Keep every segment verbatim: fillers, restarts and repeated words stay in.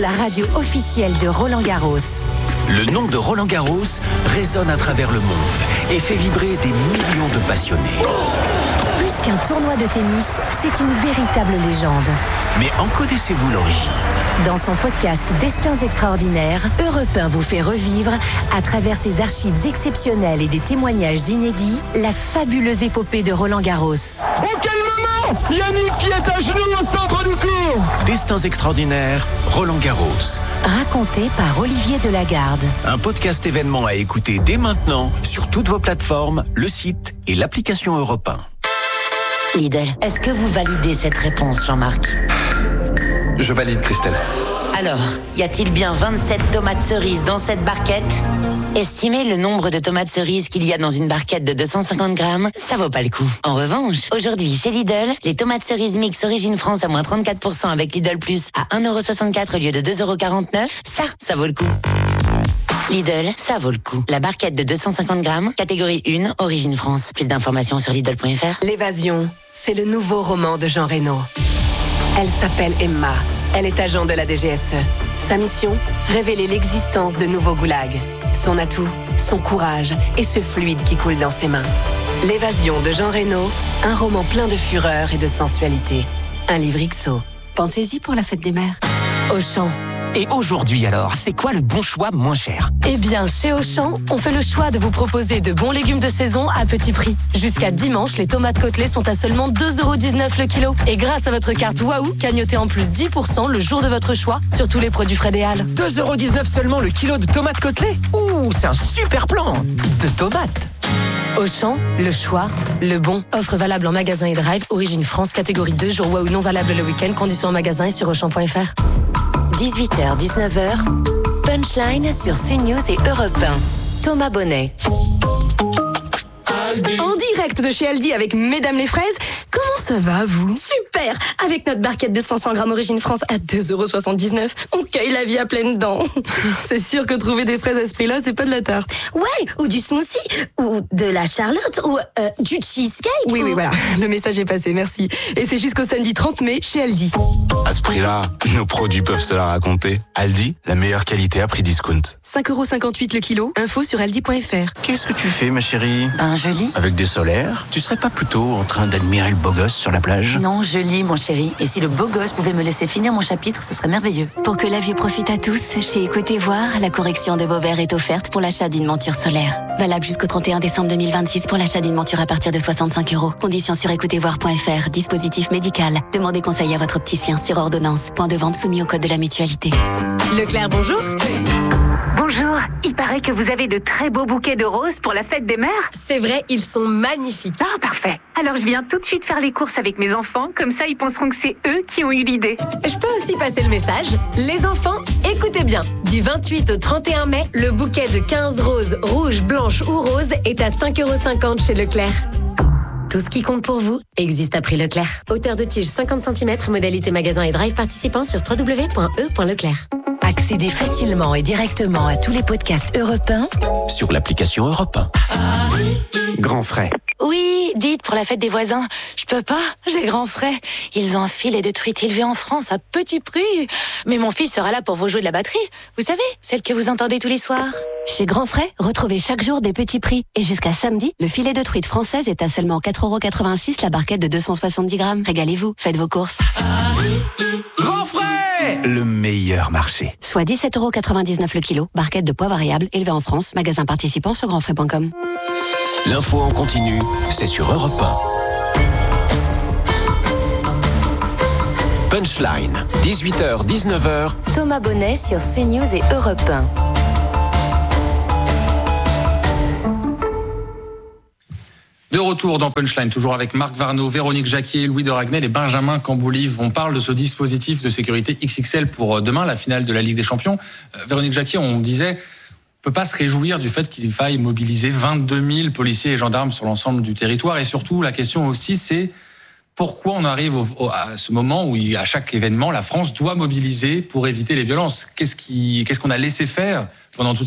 La radio officielle de Roland Garros. Le nom de Roland Garros résonne à travers le monde et fait vibrer des millions de passionnés. Plus qu'un tournoi de tennis, c'est une véritable légende. Mais en connaissez-vous l'origine ? Dans son podcast Destins extraordinaires, Europe un vous fait revivre, à travers ses archives exceptionnelles et des témoignages inédits, la fabuleuse épopée de Roland Garros. Oh, quel moment ! Yannick qui est à genoux au centre du court. Destins extraordinaires, Roland Garros. Raconté par Olivier Delagarde. Un podcast événement à écouter dès maintenant sur toutes vos plateformes, le site et l'application Europe un. Lidl, est-ce que vous validez cette réponse, Jean-Marc ? Je valide, Christelle. Alors, y a-t-il bien vingt-sept tomates cerises dans cette barquette ? Estimez le nombre de tomates cerises qu'il y a dans une barquette de deux cent cinquante grammes, ça vaut pas le coup. En revanche, aujourd'hui, chez Lidl, les tomates cerises mix Origine France à moins trente-quatre pour cent avec Lidl Plus à un euro soixante-quatre au lieu de deux euros quarante-neuf, ça, ça vaut le coup. Lidl, ça vaut le coup. La barquette de deux cent cinquante grammes, catégorie un, Origine France. Plus d'informations sur Lidl point F R. L'évasion, c'est le nouveau roman de Jean Reno. Elle s'appelle Emma. Elle est agent de la D G S E. Sa mission, révéler l'existence de nouveaux goulags. Son atout, son courage et ce fluide qui coule dans ses mains. L'évasion de Jean Reno, un roman plein de fureur et de sensualité. Un livre X O. Pensez-y pour la fête des mères. Auchan. Et aujourd'hui alors, c'est quoi le bon choix moins cher ? Eh bien, chez Auchan, on fait le choix de vous proposer de bons légumes de saison à petit prix. Jusqu'à dimanche, les tomates côtelées sont à seulement deux euros dix-neuf le kilo. Et grâce à votre carte Waouh, cagnotez en plus dix pour cent le jour de votre choix sur tous les produits frais des Halles. deux euros dix-neuf seulement le kilo de tomates côtelées ? Ouh, c'est un super plan de tomates. Auchan, le choix, le bon. Offre valable en magasin et drive, Origine France, catégorie deux, jour Waouh non valable le week-end, conditions en magasin et sur auchan point F R. dix-huit heures dix-neuf heures, Punchline sur CNews et Europe un. Thomas Bonnet. En direct de chez Aldi avec Mesdames les fraises. Comment ça va, vous ? Super. Avec notre barquette de cinq cents grammes Origine France à deux euros soixante-dix-neuf, on cueille la vie à pleines dents. C'est sûr que trouver des fraises à ce prix-là, c'est pas de la tarte. Ouais, ou du smoothie, ou de la charlotte, ou euh, du cheesecake. Oui, ou... oui, voilà. Le message est passé, merci. Et c'est jusqu'au samedi trente mai chez Aldi. À ce prix-là, nos produits peuvent se la raconter. Aldi, la meilleure qualité à prix discount. cinq euros cinquante-huit le kilo. Info sur aldi point F R. Qu'est-ce que tu fais, ma chérie ? Ben, je lis. Avec des solaires ? Tu serais pas plutôt en train d'admirer le beau gosse sur la plage ? Non, je lis, mon chéri. Et si le beau gosse pouvait me laisser finir mon chapitre, ce serait merveilleux. Pour que la vue profite à tous, chez Écoutez Voir, la correction de vos verres est offerte pour l'achat d'une monture solaire. Valable jusqu'au trente et un décembre deux mille vingt-six pour l'achat d'une monture à partir de soixante-cinq euros. Conditions sur écoutez voir point F R. Dispositif médical. Demandez conseil à votre opticien sur ordonnance. Point de vente soumis au code de la mutualité. Leclerc, bonjour. Bonjour, il paraît que vous avez de très beaux bouquets de roses pour la fête des mères. C'est vrai, ils sont magnifiques. Ah, parfait. Alors je viens tout de suite faire les courses avec mes enfants, comme ça ils penseront que c'est eux qui ont eu l'idée. Je peux aussi passer le message. Les enfants, écoutez bien. Du vingt-huit au trente et un mai, le bouquet de quinze roses, rouges, blanches ou roses est à cinq euros cinquante chez Leclerc. Tout ce qui compte pour vous existe à prix Leclerc. Hauteur de tige cinquante centimètres, modalité magasin et drive participant sur w w w point e point leclerc. Accédez facilement et directement à tous les podcasts Europe un sur l'application Europe un. Grand frais. Oui, dites, pour la fête des voisins, je peux pas, j'ai grand frais. Ils ont un filet de truite élevé en France à petit prix. Mais mon fils sera là pour vous jouer de la batterie. Vous savez, celle que vous entendez tous les soirs. Chez Grand Frais, retrouvez chaque jour des petits prix. Et jusqu'à samedi, le filet de truite française est à seulement quatre euros quatre-vingt-six, la barquette de deux cent soixante-dix grammes. Régalez-vous, faites vos courses. Grand frais ! Le meilleur marché. Soit dix-sept euros quatre-vingt-dix-neuf le kilo, barquette de poids variable, élevée en France, magasin participant sur grand frais point com. L'info en continu, c'est sur Europe un. Punchline, dix-huit heures dix-neuf heures. Thomas Bonnet sur CNews et Europe un. De retour dans Punchline, toujours avec Marc Varnaud, Véronique Jacquier, Louis de Ragnel et Benjamin Camboulive. On parle de ce dispositif de sécurité X X L pour demain, la finale de la Ligue des Champions. Euh, Véronique Jacquier, on disait, on peut pas se réjouir du fait qu'il faille mobiliser vingt-deux mille policiers et gendarmes sur l'ensemble du territoire. Et surtout, la question aussi, c'est pourquoi on arrive au, au, à ce moment où, à chaque événement, la France doit mobiliser pour éviter les violences. Qu'est-ce qui, qu'est-ce qu'on a laissé faire pendant toutes ces années ?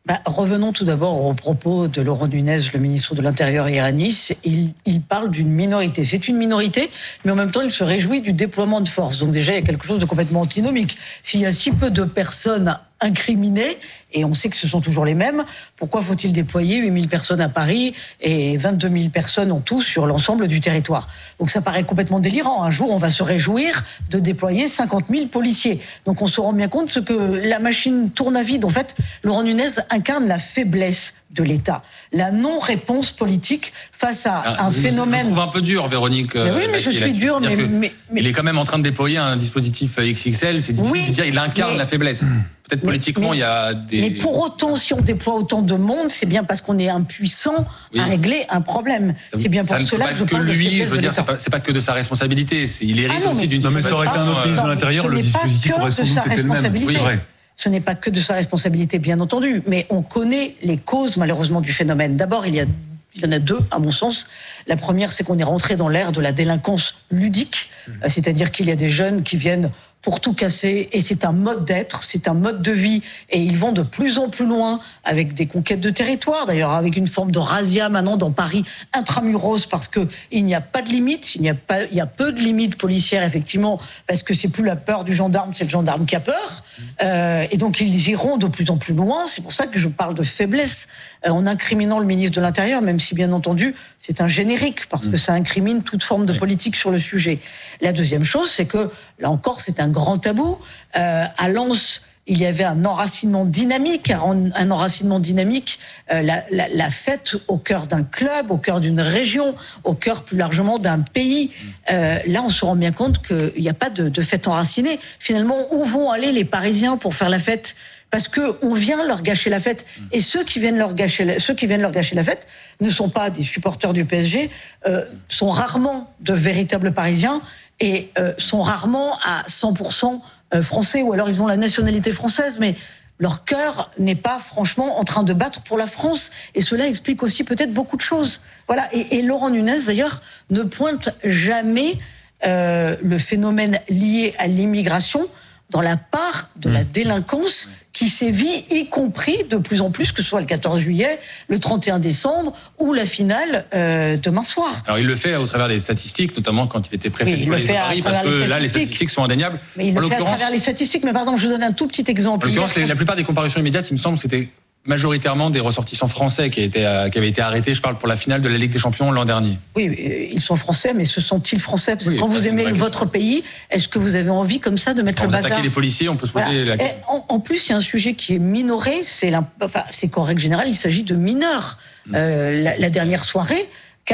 Bah, revenons tout d'abord aux propos de Laurent Nunez, le ministre de l'Intérieur hier à Nice. Il, il parle d'une minorité. C'est une minorité, mais en même temps, il se réjouit du déploiement de force. Donc déjà, il y a quelque chose de complètement antinomique. S'il y a si peu de personnes incriminées, et on sait que ce sont toujours les mêmes, pourquoi faut-il déployer huit mille personnes à Paris et vingt-deux mille personnes en tout sur l'ensemble du territoire? Donc ça paraît complètement délirant. Un jour, on va se réjouir de déployer cinquante mille policiers. Donc on se rend bien compte que la machine tourne à vide. En fait, Laurent Nunez incarne la faiblesse de l'État, la non-réponse politique face à ah, un je, phénomène... Je trouve un peu dur, Véronique. Mais oui, mais je suis dur, mais, mais, mais... Il est quand même en train de déployer un dispositif X X L, c'est difficile oui, de dire, il incarne mais... la faiblesse. Peut-être mais, politiquement, mais, il y a des... Mais pour autant, si on déploie autant de monde, c'est bien parce qu'on est impuissant oui. à régler un problème. Ça, c'est bien pour cela que je parle de faiblesse de l'État. Je veux dire, c'est pas, c'est pas que de sa responsabilité, c'est, il hérite ah non, aussi d'une situation... Non, mais ça aurait été un autre ministre de l'Intérieur, le dispositif aurait sans doute été le même. Oui. Ce n'est pas que de sa responsabilité, bien entendu, mais on connaît les causes, malheureusement, du phénomène. D'abord, il y a, il y en a deux, à mon sens. La première, c'est qu'on est rentré dans l'ère de la délinquance ludique, mmh. c'est-à-dire qu'il y a des jeunes qui viennent pour tout casser, et c'est un mode d'être, c'est un mode de vie, et ils vont de plus en plus loin avec des conquêtes de territoire, d'ailleurs avec une forme de razzia maintenant dans Paris intramuros, parce que il n'y a pas de limite, il y a pas, il y a peu de limites policières effectivement, parce que c'est plus la peur du gendarme, c'est le gendarme qui a peur, euh, et donc ils iront de plus en plus loin. C'est pour ça que je parle de faiblesse euh, en incriminant le ministre de l'Intérieur, même si bien entendu c'est un générique, parce que ça incrimine toute forme de politique sur le sujet. La deuxième chose, c'est que là encore c'est un grand tabou. Euh, à Lens, il y avait un enracinement dynamique, un, un enracinement dynamique, euh, la, la, la fête au cœur d'un club, au cœur d'une région, au cœur plus largement d'un pays. Euh, là, on se rend bien compte qu'il n'y a pas de, de fête enracinée. Finalement, où vont aller les Parisiens pour faire la fête ? Parce que on vient leur gâcher la fête, et ceux qui viennent leur gâcher, la, ceux qui viennent leur gâcher la fête ne sont pas des supporters du P S G, euh, sont rarement de véritables Parisiens et euh, sont rarement à cent pour cent français, ou alors ils ont la nationalité française, mais leur cœur n'est pas franchement en train de battre pour la France, et cela explique aussi peut-être beaucoup de choses. Voilà. Et, et Laurent Nunez d'ailleurs ne pointe jamais euh, le phénomène lié à l'immigration dans la part de la délinquance qui sévit, y compris de plus en plus, que ce soit le quatorze juillet, le trente et un décembre ou la finale euh, demain soir. Alors il le fait au travers des statistiques, notamment quand il était préfet oui, de police de Paris, parce que là les statistiques sont indéniables. Mais il en le fait à travers les statistiques, mais par exemple, je vous donne un tout petit exemple. En l'occurrence, la plupart des comparutions immédiates, il me semble que c'était majoritairement des ressortissants français qui, étaient, euh, qui avaient été arrêtés. Je parle pour la finale de la Ligue des Champions l'an dernier. Oui, ils sont français, mais se sont-ils français? Parce que oui, quand vous aimez votre pays, est-ce que vous avez envie comme ça de mettre quand le bazar? Quand vous attaquez les policiers, on peut se poser voilà. la question. En, en plus, il y a un sujet qui est minoré, c'est, enfin, c'est qu'en règle générale, il s'agit de mineurs. Mmh. Euh, la, la dernière soirée,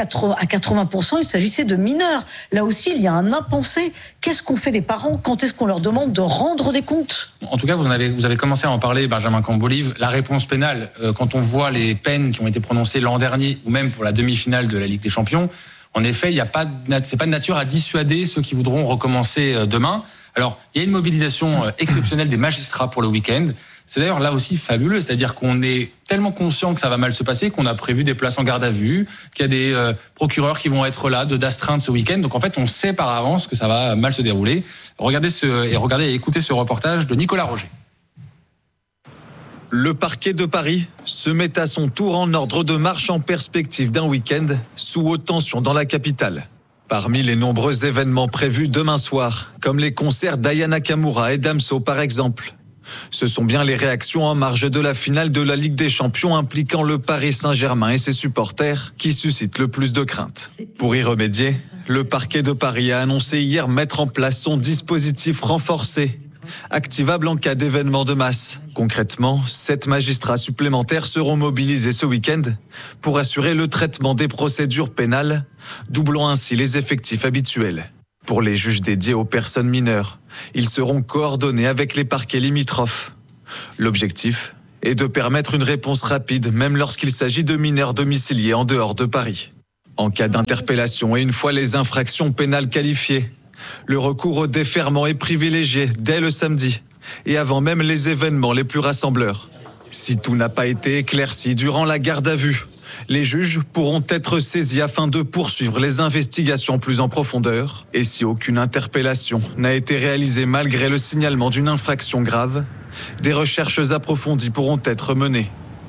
à quatre-vingts pour cent, il s'agissait de mineurs. Là aussi, il y a un impensé. Qu'est-ce qu'on fait des parents? Quand est-ce qu'on leur demande de rendre des comptes? En tout cas, vous en avez, vous avez commencé à en parler, Benjamin Cambolive. La réponse pénale, euh, quand on voit les peines qui ont été prononcées l'an dernier, ou même pour la demi-finale de la Ligue des Champions, en effet, il y a pas, de, c'est pas de nature à dissuader ceux qui voudront recommencer euh, demain. Alors, il y a une mobilisation euh, exceptionnelle des magistrats pour le week-end. C'est d'ailleurs là aussi fabuleux, c'est-à-dire qu'on est tellement conscient que ça va mal se passer qu'on a prévu des places en garde à vue, qu'il y a des euh, procureurs qui vont être là de d'astreinte ce week-end. Donc en fait, on sait par avance que ça va mal se dérouler. Regardez ce et regardez et écoutez ce reportage de Nicolas Roger. Le parquet de Paris se met à son tour en ordre de marche en perspective d'un week-end sous haute tension dans la capitale. Parmi les nombreux événements prévus demain soir, comme les concerts d'Aya Nakamura et Damso par exemple, ce sont bien les réactions en marge de la finale de la Ligue des Champions impliquant le Paris Saint-Germain et ses supporters qui suscitent le plus de craintes. Pour y remédier, le parquet de Paris a annoncé hier mettre en place son dispositif renforcé, activable en cas d'événement de masse. Concrètement, sept magistrats supplémentaires seront mobilisés ce week-end pour assurer le traitement des procédures pénales, doublant ainsi les effectifs habituels. Pour les juges dédiés aux personnes mineures, ils seront coordonnés avec les parquets limitrophes. L'objectif est de permettre une réponse rapide, même lorsqu'il s'agit de mineurs domiciliés en dehors de Paris. En cas d'interpellation et une fois les infractions pénales qualifiées, le recours au déferrement est privilégié dès le samedi et avant même les événements les plus rassembleurs. Si tout n'a pas été éclairci durant la garde à vue, les juges pourront être saisis afin de poursuivre les investigations plus en profondeur. Et si aucune interpellation n'a été réalisée malgré le signalement d'une infraction grave, des recherches approfondies pourront être menées.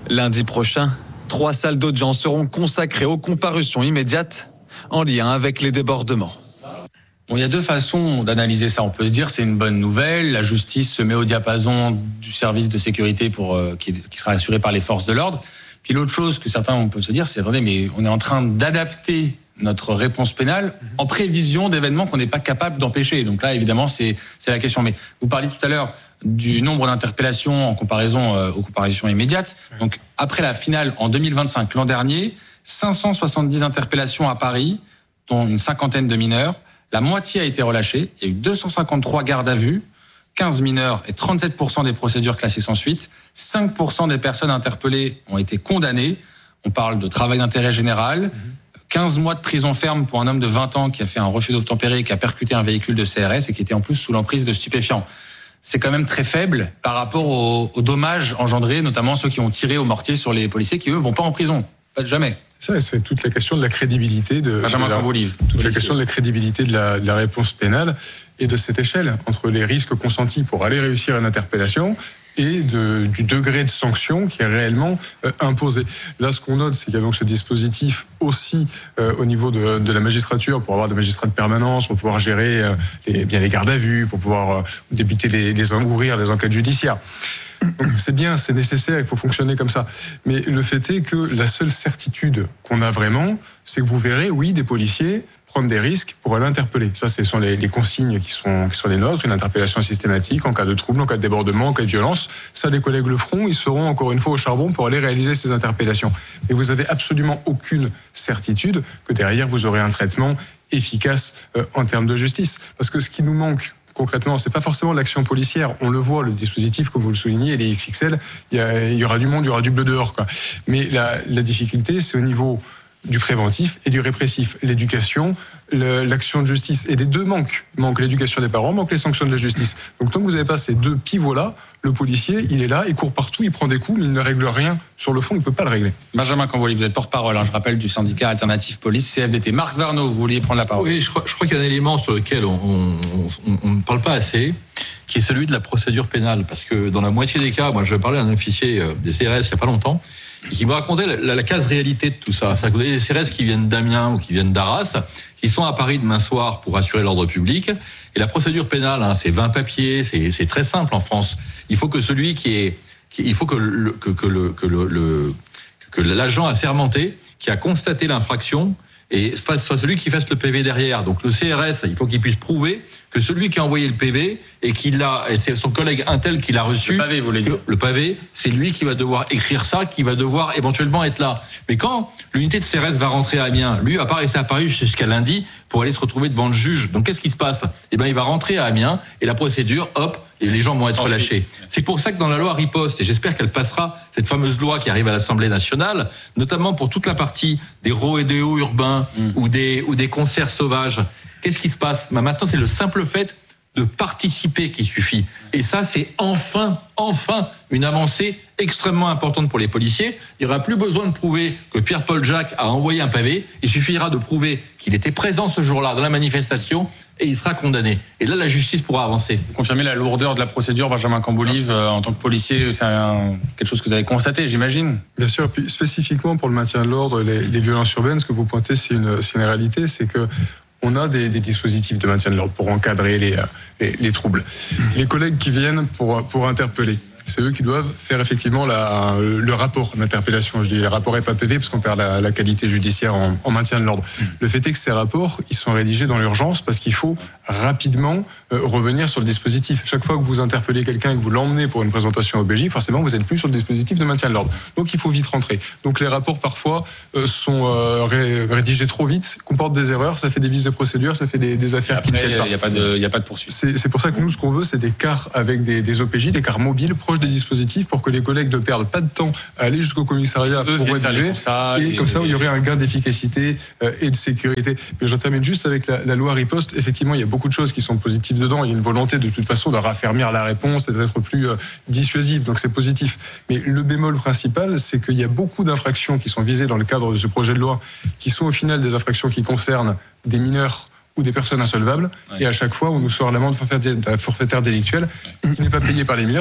Lundi prochain, trois salles d'audience seront consacrées aux comparutions immédiates en lien avec les débordements. Bon, il y a deux façons d'analyser ça. On peut se dire c'est une bonne nouvelle, la justice se met au diapason du service de sécurité pour, euh, qui, qui sera assuré par les forces de l'ordre. Puis l'autre chose que certains peuvent se dire, c'est attendez, mais on est en train d'adapter notre réponse pénale en prévision d'événements qu'on n'est pas capable d'empêcher. Donc là, évidemment, c'est, c'est la question. Mais vous parliez tout à l'heure du nombre d'interpellations en comparaison euh, aux comparutions immédiates. Donc après la finale en deux mille vingt-cinq, l'an dernier, cinq cent soixante-dix interpellations à Paris, dont une cinquantaine de mineurs. La moitié a été relâchée. Il y a eu deux cent cinquante-trois gardes à vue, quinze mineurs et trente-sept pour cent des procédures classées sans suite. cinq pour cent des personnes interpellées ont été condamnées. On parle de travail d'intérêt général. quinze mois de prison ferme pour un homme de vingt ans qui a fait un refus d'obtempérer, qui a percuté un véhicule de C R S et qui était en plus sous l'emprise de stupéfiants. C'est quand même très faible par rapport aux, aux dommages engendrés, notamment ceux qui ont tiré au mortier sur les policiers qui, eux, vont pas en prison. Pas jamais. Ça, c'est toute la question de la crédibilité de, Benjamin de la, Cambolive, toute la question de la crédibilité de la, de la réponse pénale et de cette échelle entre les risques consentis pour aller réussir une interpellation et de, du degré de sanction qui est réellement euh, imposé. Là, ce qu'on note, c'est qu'il y a donc ce dispositif aussi euh, au niveau de, de la magistrature pour avoir des magistrats de permanence, pour pouvoir gérer euh, les, bien les gardes à vue, pour pouvoir euh, débuter les, les ouvrir les enquêtes judiciaires. Donc, c'est bien, c'est nécessaire, il faut fonctionner comme ça. Mais le fait est que la seule certitude qu'on a vraiment, c'est que vous verrez, oui, des policiers prendre des risques pour aller interpeller. Ça, ce sont les, les consignes qui sont, qui sont les nôtres, une interpellation systématique en cas de trouble, en cas de débordement, en cas de violence. Ça, les collègues le feront, ils seront encore une fois au charbon pour aller réaliser ces interpellations. Mais vous avez absolument aucune certitude que derrière, vous aurez un traitement efficace euh, en termes de justice. Parce que ce qui nous manque concrètement, c'est pas forcément l'action policière. On le voit, le dispositif, comme vous le soulignez, les X X L, il y, a, il y aura du monde, il y aura du bleu dehors, quoi. Mais la, la difficulté, c'est au niveau du préventif et du répressif. L'éducation, le, l'action de justice. Et les deux manquent. Manque l'éducation des parents, manque les sanctions de la justice. Donc tant que vous n'avez pas ces deux pivots-là, le policier, il est là, il court partout, il prend des coups, mais il ne règle rien. Sur le fond, il ne peut pas le régler. Benjamin Cambolive, vous êtes porte-parole, hein, je rappelle, du syndicat Alternative Police, C F D T. Marc Varnaud, vous vouliez prendre la parole. Oui, je crois, je crois qu'il y a un élément sur lequel on, on, on, on ne parle pas assez, qui est celui de la procédure pénale. Parce que dans la moitié des cas, moi je parlais à un officier des C R S il n'y a pas longtemps, et qui me racontait la, la, la quasi-réalité de tout ça. C'est-à-dire que vous avez des C R S qui viennent d'Amiens ou qui viennent d'Arras, qui sont à Paris demain soir pour assurer l'ordre public. Et la procédure pénale, hein, c'est vingt papiers, c'est, c'est très simple en France. Il faut que celui qui est, qui, il faut que le, que, que le, que le, le que l'agent assermenté qui a constaté l'infraction et soit celui qui fasse le P V derrière. Donc le C R S, il faut qu'il puisse prouver que celui qui a envoyé le P V et qui l'a, et c'est son collègue Intel qui l'a reçu. Le pavé, vous voulez dire. Le pavé, c'est lui qui va devoir écrire ça, qui va devoir éventuellement être là. Mais quand l'unité de C R S va rentrer à Amiens, lui va pas rester à Paris jusqu'à lundi pour aller se retrouver devant le juge. Donc qu'est-ce qui se passe ? Eh ben il va rentrer à Amiens et la procédure, hop, et les gens vont être relâchés. C'est pour ça que dans la loi riposte, et j'espère qu'elle passera, cette fameuse loi qui arrive à l'Assemblée nationale, notamment pour toute la partie des rodéos urbains mmh. ou des ou des concerts sauvages. Qu'est-ce qui se passe ? Ben maintenant, c'est le simple fait de participer qui suffit. Et ça, c'est enfin, enfin une avancée extrêmement importante pour les policiers. Il n'y aura plus besoin de prouver que Pierre-Paul Jacques a envoyé un pavé. Il suffira de prouver qu'il était présent ce jour-là dans la manifestation et il sera condamné. Et là, la justice pourra avancer. Vous confirmez la lourdeur de la procédure, Benjamin Cambolive, euh, en tant que policier, c'est un, quelque chose que vous avez constaté, j'imagine ? Bien sûr, puis spécifiquement pour le maintien de l'ordre, les, les violences urbaines, ce que vous pointez, c'est une, c'est une réalité, c'est que on a des, des dispositifs de maintien de l'ordre pour encadrer les, les, les troubles. Les collègues qui viennent pour, pour interpeller, c'est eux qui doivent faire effectivement la, le rapport d'interpellation. Je dis le rapport est pas P V parce qu'on perd la, la qualité judiciaire en, en maintien de l'ordre. Le fait est que ces rapports, ils sont rédigés dans l'urgence parce qu'il faut rapidement euh, revenir sur le dispositif. Chaque fois que vous interpellez quelqu'un et que vous l'emmenez pour une présentation au B J, forcément vous n'êtes plus sur le dispositif de maintien de l'ordre. Donc il faut vite rentrer. Donc les rapports parfois euh, sont euh, ré, rédigés trop vite, comportent des erreurs, ça fait des vices de procédure, ça fait des, des affaires après, qui ne tiennent pas. Il n'y a pas de, il y a pas de poursuite. C'est, c'est pour ça que nous, ce qu'on veut, c'est des cars avec des, des O P J, des cars mobiles, proches des dispositifs, pour que les collègues ne perdent pas de temps à aller jusqu'au commissariat Eux pour rédiger. Et, et comme ça, il y aurait un gain d'efficacité euh, et de sécurité. Mais je termine juste avec la, la loi riposte. Effectivement, il y a beaucoup de choses qui sont positives dedans. Il y a une volonté de toute façon de raffermir la réponse et d'être plus euh, dissuasif. Donc c'est positif. Mais le bémol principal, c'est qu'il y a beaucoup d'infractions qui sont visées dans le cadre de ce projet de loi, qui sont au final des infractions qui concernent des mineurs ou des personnes insolvables, ouais. Et à chaque fois, on nous sort l'amende forfaitaire délictuelle, ouais. Qui n'est pas payée par les mineurs,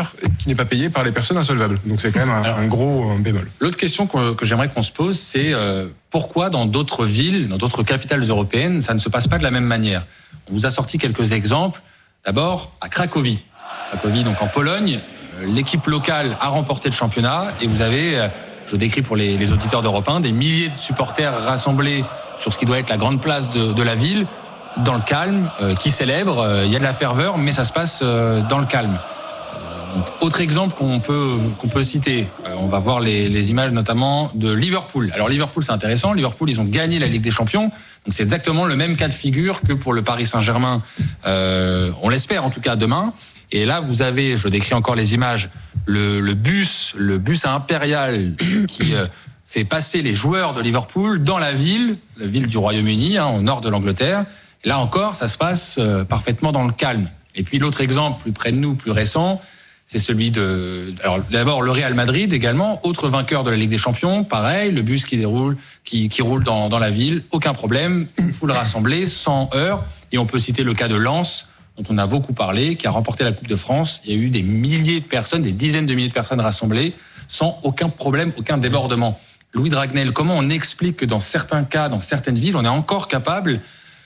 qui n'est pas payé par les personnes insolvables. Donc c'est quand même un, un gros un bémol. L'autre question que, que j'aimerais qu'on se pose, c'est euh, pourquoi dans d'autres villes, dans d'autres capitales européennes, ça ne se passe pas de la même manière. On vous a sorti quelques exemples. D'abord, à Cracovie. Cracovie, donc en Pologne, euh, l'équipe locale a remporté le championnat et vous avez, euh, je décris pour les, les auditeurs d'Europe un, des milliers de supporters rassemblés sur ce qui doit être la grande place de, de la ville, dans le calme, euh, qui célèbrent. Il euh, y a de la ferveur, mais ça se passe euh, dans le calme. Euh, donc, autre exemple qu'on peut qu'on peut citer, euh, on va voir les, les images notamment de Liverpool. Alors Liverpool, c'est intéressant. Liverpool, ils ont gagné la Ligue des Champions. Donc c'est exactement le même cas de figure que pour le Paris Saint-Germain. Euh, on l'espère en tout cas demain. Et là, vous avez, je décris encore les images, le, le bus, le bus impérial qui euh, fait passer les joueurs de Liverpool dans la ville, la ville du Royaume-Uni, hein, au nord de l'Angleterre. Là encore, ça se passe euh, parfaitement dans le calme. Et puis l'autre exemple, plus près de nous, plus récent, c'est celui de... Alors d'abord le Real Madrid également, autre vainqueur de la Ligue des Champions, pareil, le bus qui déroule, qui, qui roule dans, dans la ville, aucun problème, une foule rassemblée, sans heurts. Et on peut citer le cas de Lens, dont on a beaucoup parlé, qui a remporté la Coupe de France. Il y a eu des milliers de personnes, des dizaines de milliers de personnes rassemblées, sans aucun problème, aucun débordement. Louis Dragnel, comment on explique que dans certains cas, dans certaines villes, on est encore capable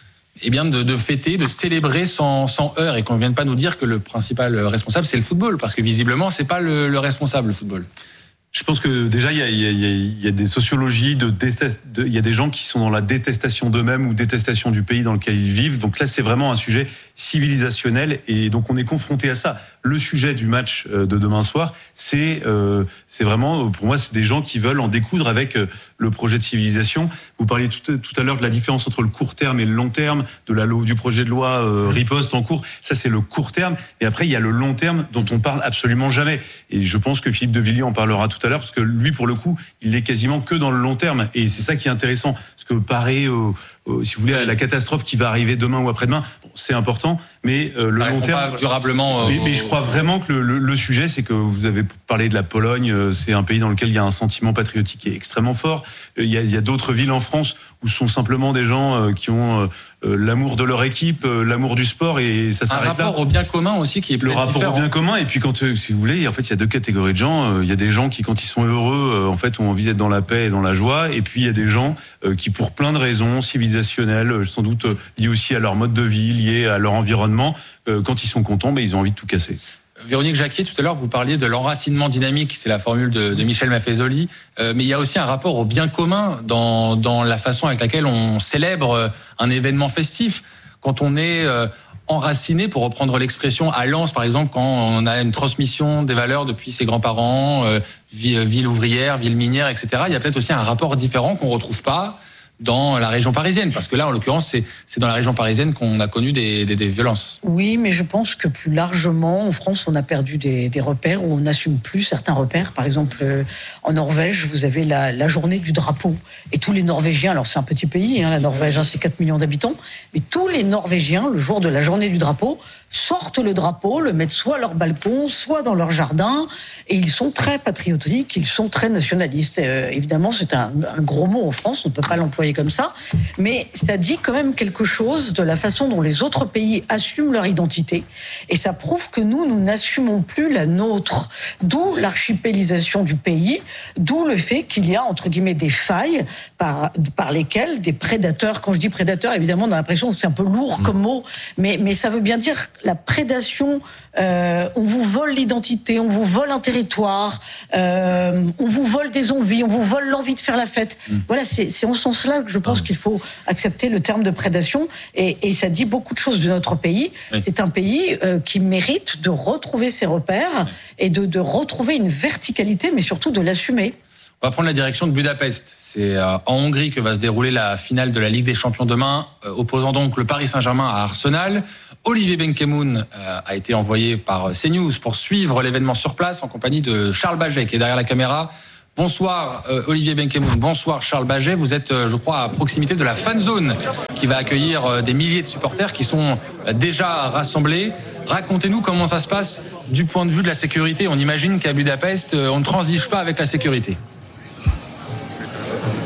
eh bien de, de fêter, de célébrer sans, sans heurts, et qu'on ne vienne pas nous dire que le principal responsable, c'est le football, parce que visiblement, c'est pas le, le responsable, le football. Je pense que déjà, il y a, il y a, il y a des sociologies, de détest, de, il y a des gens qui sont dans la détestation d'eux-mêmes ou détestation du pays dans lequel ils vivent. Donc là, c'est vraiment un sujet civilisationnel, et donc on est confronté à ça. Le sujet du match de demain soir, c'est euh, c'est vraiment, pour moi, c'est des gens qui veulent en découdre avec le projet de civilisation. Vous parliez tout, tout à l'heure de la différence entre le court terme et le long terme, de la du projet de loi euh, riposte en cours. Ça, c'est le court terme. Et après, il y a le long terme dont on parle absolument jamais. Et je pense que Philippe de Villiers en parlera tout à l'heure, parce que lui, pour le coup, il est quasiment que dans le long terme. Et c'est ça qui est intéressant, parce que pareil, euh, euh, si vous voulez, la catastrophe qui va arriver demain ou après-demain, bon, c'est important, mais euh, le ça long terme, pas durablement. Euh, mais, mais je crois vraiment que le, le, le sujet, c'est que vous avez parlé de la Pologne. euh, C'est un pays dans lequel il y a un sentiment patriotique qui est extrêmement fort. Il y a, il y a d'autres villes en France où ce sont simplement des gens euh, qui ont euh, Euh, l'amour de leur équipe, euh, l'amour du sport, et ça s'arrête là. Un rapport au bien commun aussi qui est le rapport différent. au bien commun. Et puis quand, euh, si vous voulez, en fait, il y a deux catégories de gens. Euh, il y a des gens qui, quand ils sont heureux, euh, en fait, ont envie d'être dans la paix et dans la joie. Et puis il y a des gens euh, qui, pour plein de raisons civilisationnelles, euh, sans doute euh, liées aussi à leur mode de vie, liées à leur environnement, euh, quand ils sont contents, ben, ils ont envie de tout casser. Véronique Jacquier, tout à l'heure, vous parliez de l'enracinement dynamique, c'est la formule de, de Michel Maffezoli, euh, mais il y a aussi un rapport au bien commun dans, dans la façon avec laquelle on célèbre un événement festif. Quand on est euh, enraciné, pour reprendre l'expression, à Lens, par exemple, quand on a une transmission des valeurs depuis ses grands-parents, euh, ville, ville ouvrière, ville minière, et cetera, il y a peut-être aussi un rapport différent qu'on ne retrouve pas dans la région parisienne, parce que là, en l'occurrence, c'est, c'est dans la région parisienne qu'on a connu des, des, des violences. Oui, mais je pense que plus largement, en France, on a perdu des, des repères, où on n'assume plus certains repères. Par exemple, euh, en Norvège, vous avez la, la journée du drapeau. Et tous les Norvégiens, alors c'est un petit pays, hein, la Norvège, hein, c'est quatre millions d'habitants, mais tous les Norvégiens, le jour de la journée du drapeau, sortent le drapeau, le mettent soit à leur balcon, soit dans leur jardin, et ils sont très patriotiques, ils sont très nationalistes. Euh, évidemment, c'est un, un gros mot en France, on ne peut pas l'employer comme ça, mais ça dit quand même quelque chose de la façon dont les autres pays assument leur identité, et ça prouve que nous, nous n'assumons plus la nôtre, d'où l'archipélisation du pays, d'où le fait qu'il y a, entre guillemets, des failles par, par lesquelles des prédateurs, quand je dis prédateurs, évidemment, on a l'impression que c'est un peu lourd comme mot, mais, mais ça veut bien dire la prédation, euh, on vous vole l'identité, on vous vole un territoire, euh, on vous vole des envies, on vous vole l'envie de faire la fête. Mmh. Voilà, c'est, c'est en ce sens-là que je pense mmh. qu'il faut accepter le terme de prédation, et, et ça dit beaucoup de choses de notre pays. Oui. C'est un pays euh, qui mérite de retrouver ses repères oui. et de, de retrouver une verticalité, mais surtout de l'assumer. On va prendre la direction de Budapest. C'est en Hongrie que va se dérouler la finale de la Ligue des Champions demain, euh, opposant donc le Paris Saint-Germain à Arsenal. Olivier Benkemoun euh, a été envoyé par CNews pour suivre l'événement sur place en compagnie de Charles Baget qui est derrière la caméra. Bonsoir euh, Olivier Benkemoun, bonsoir Charles Baget. Vous êtes, euh, je crois, à proximité de la fan zone qui va accueillir euh, des milliers de supporters qui sont euh, déjà rassemblés. Racontez-nous comment ça se passe du point de vue de la sécurité. On imagine qu'à Budapest, euh, on ne transige pas avec la sécurité.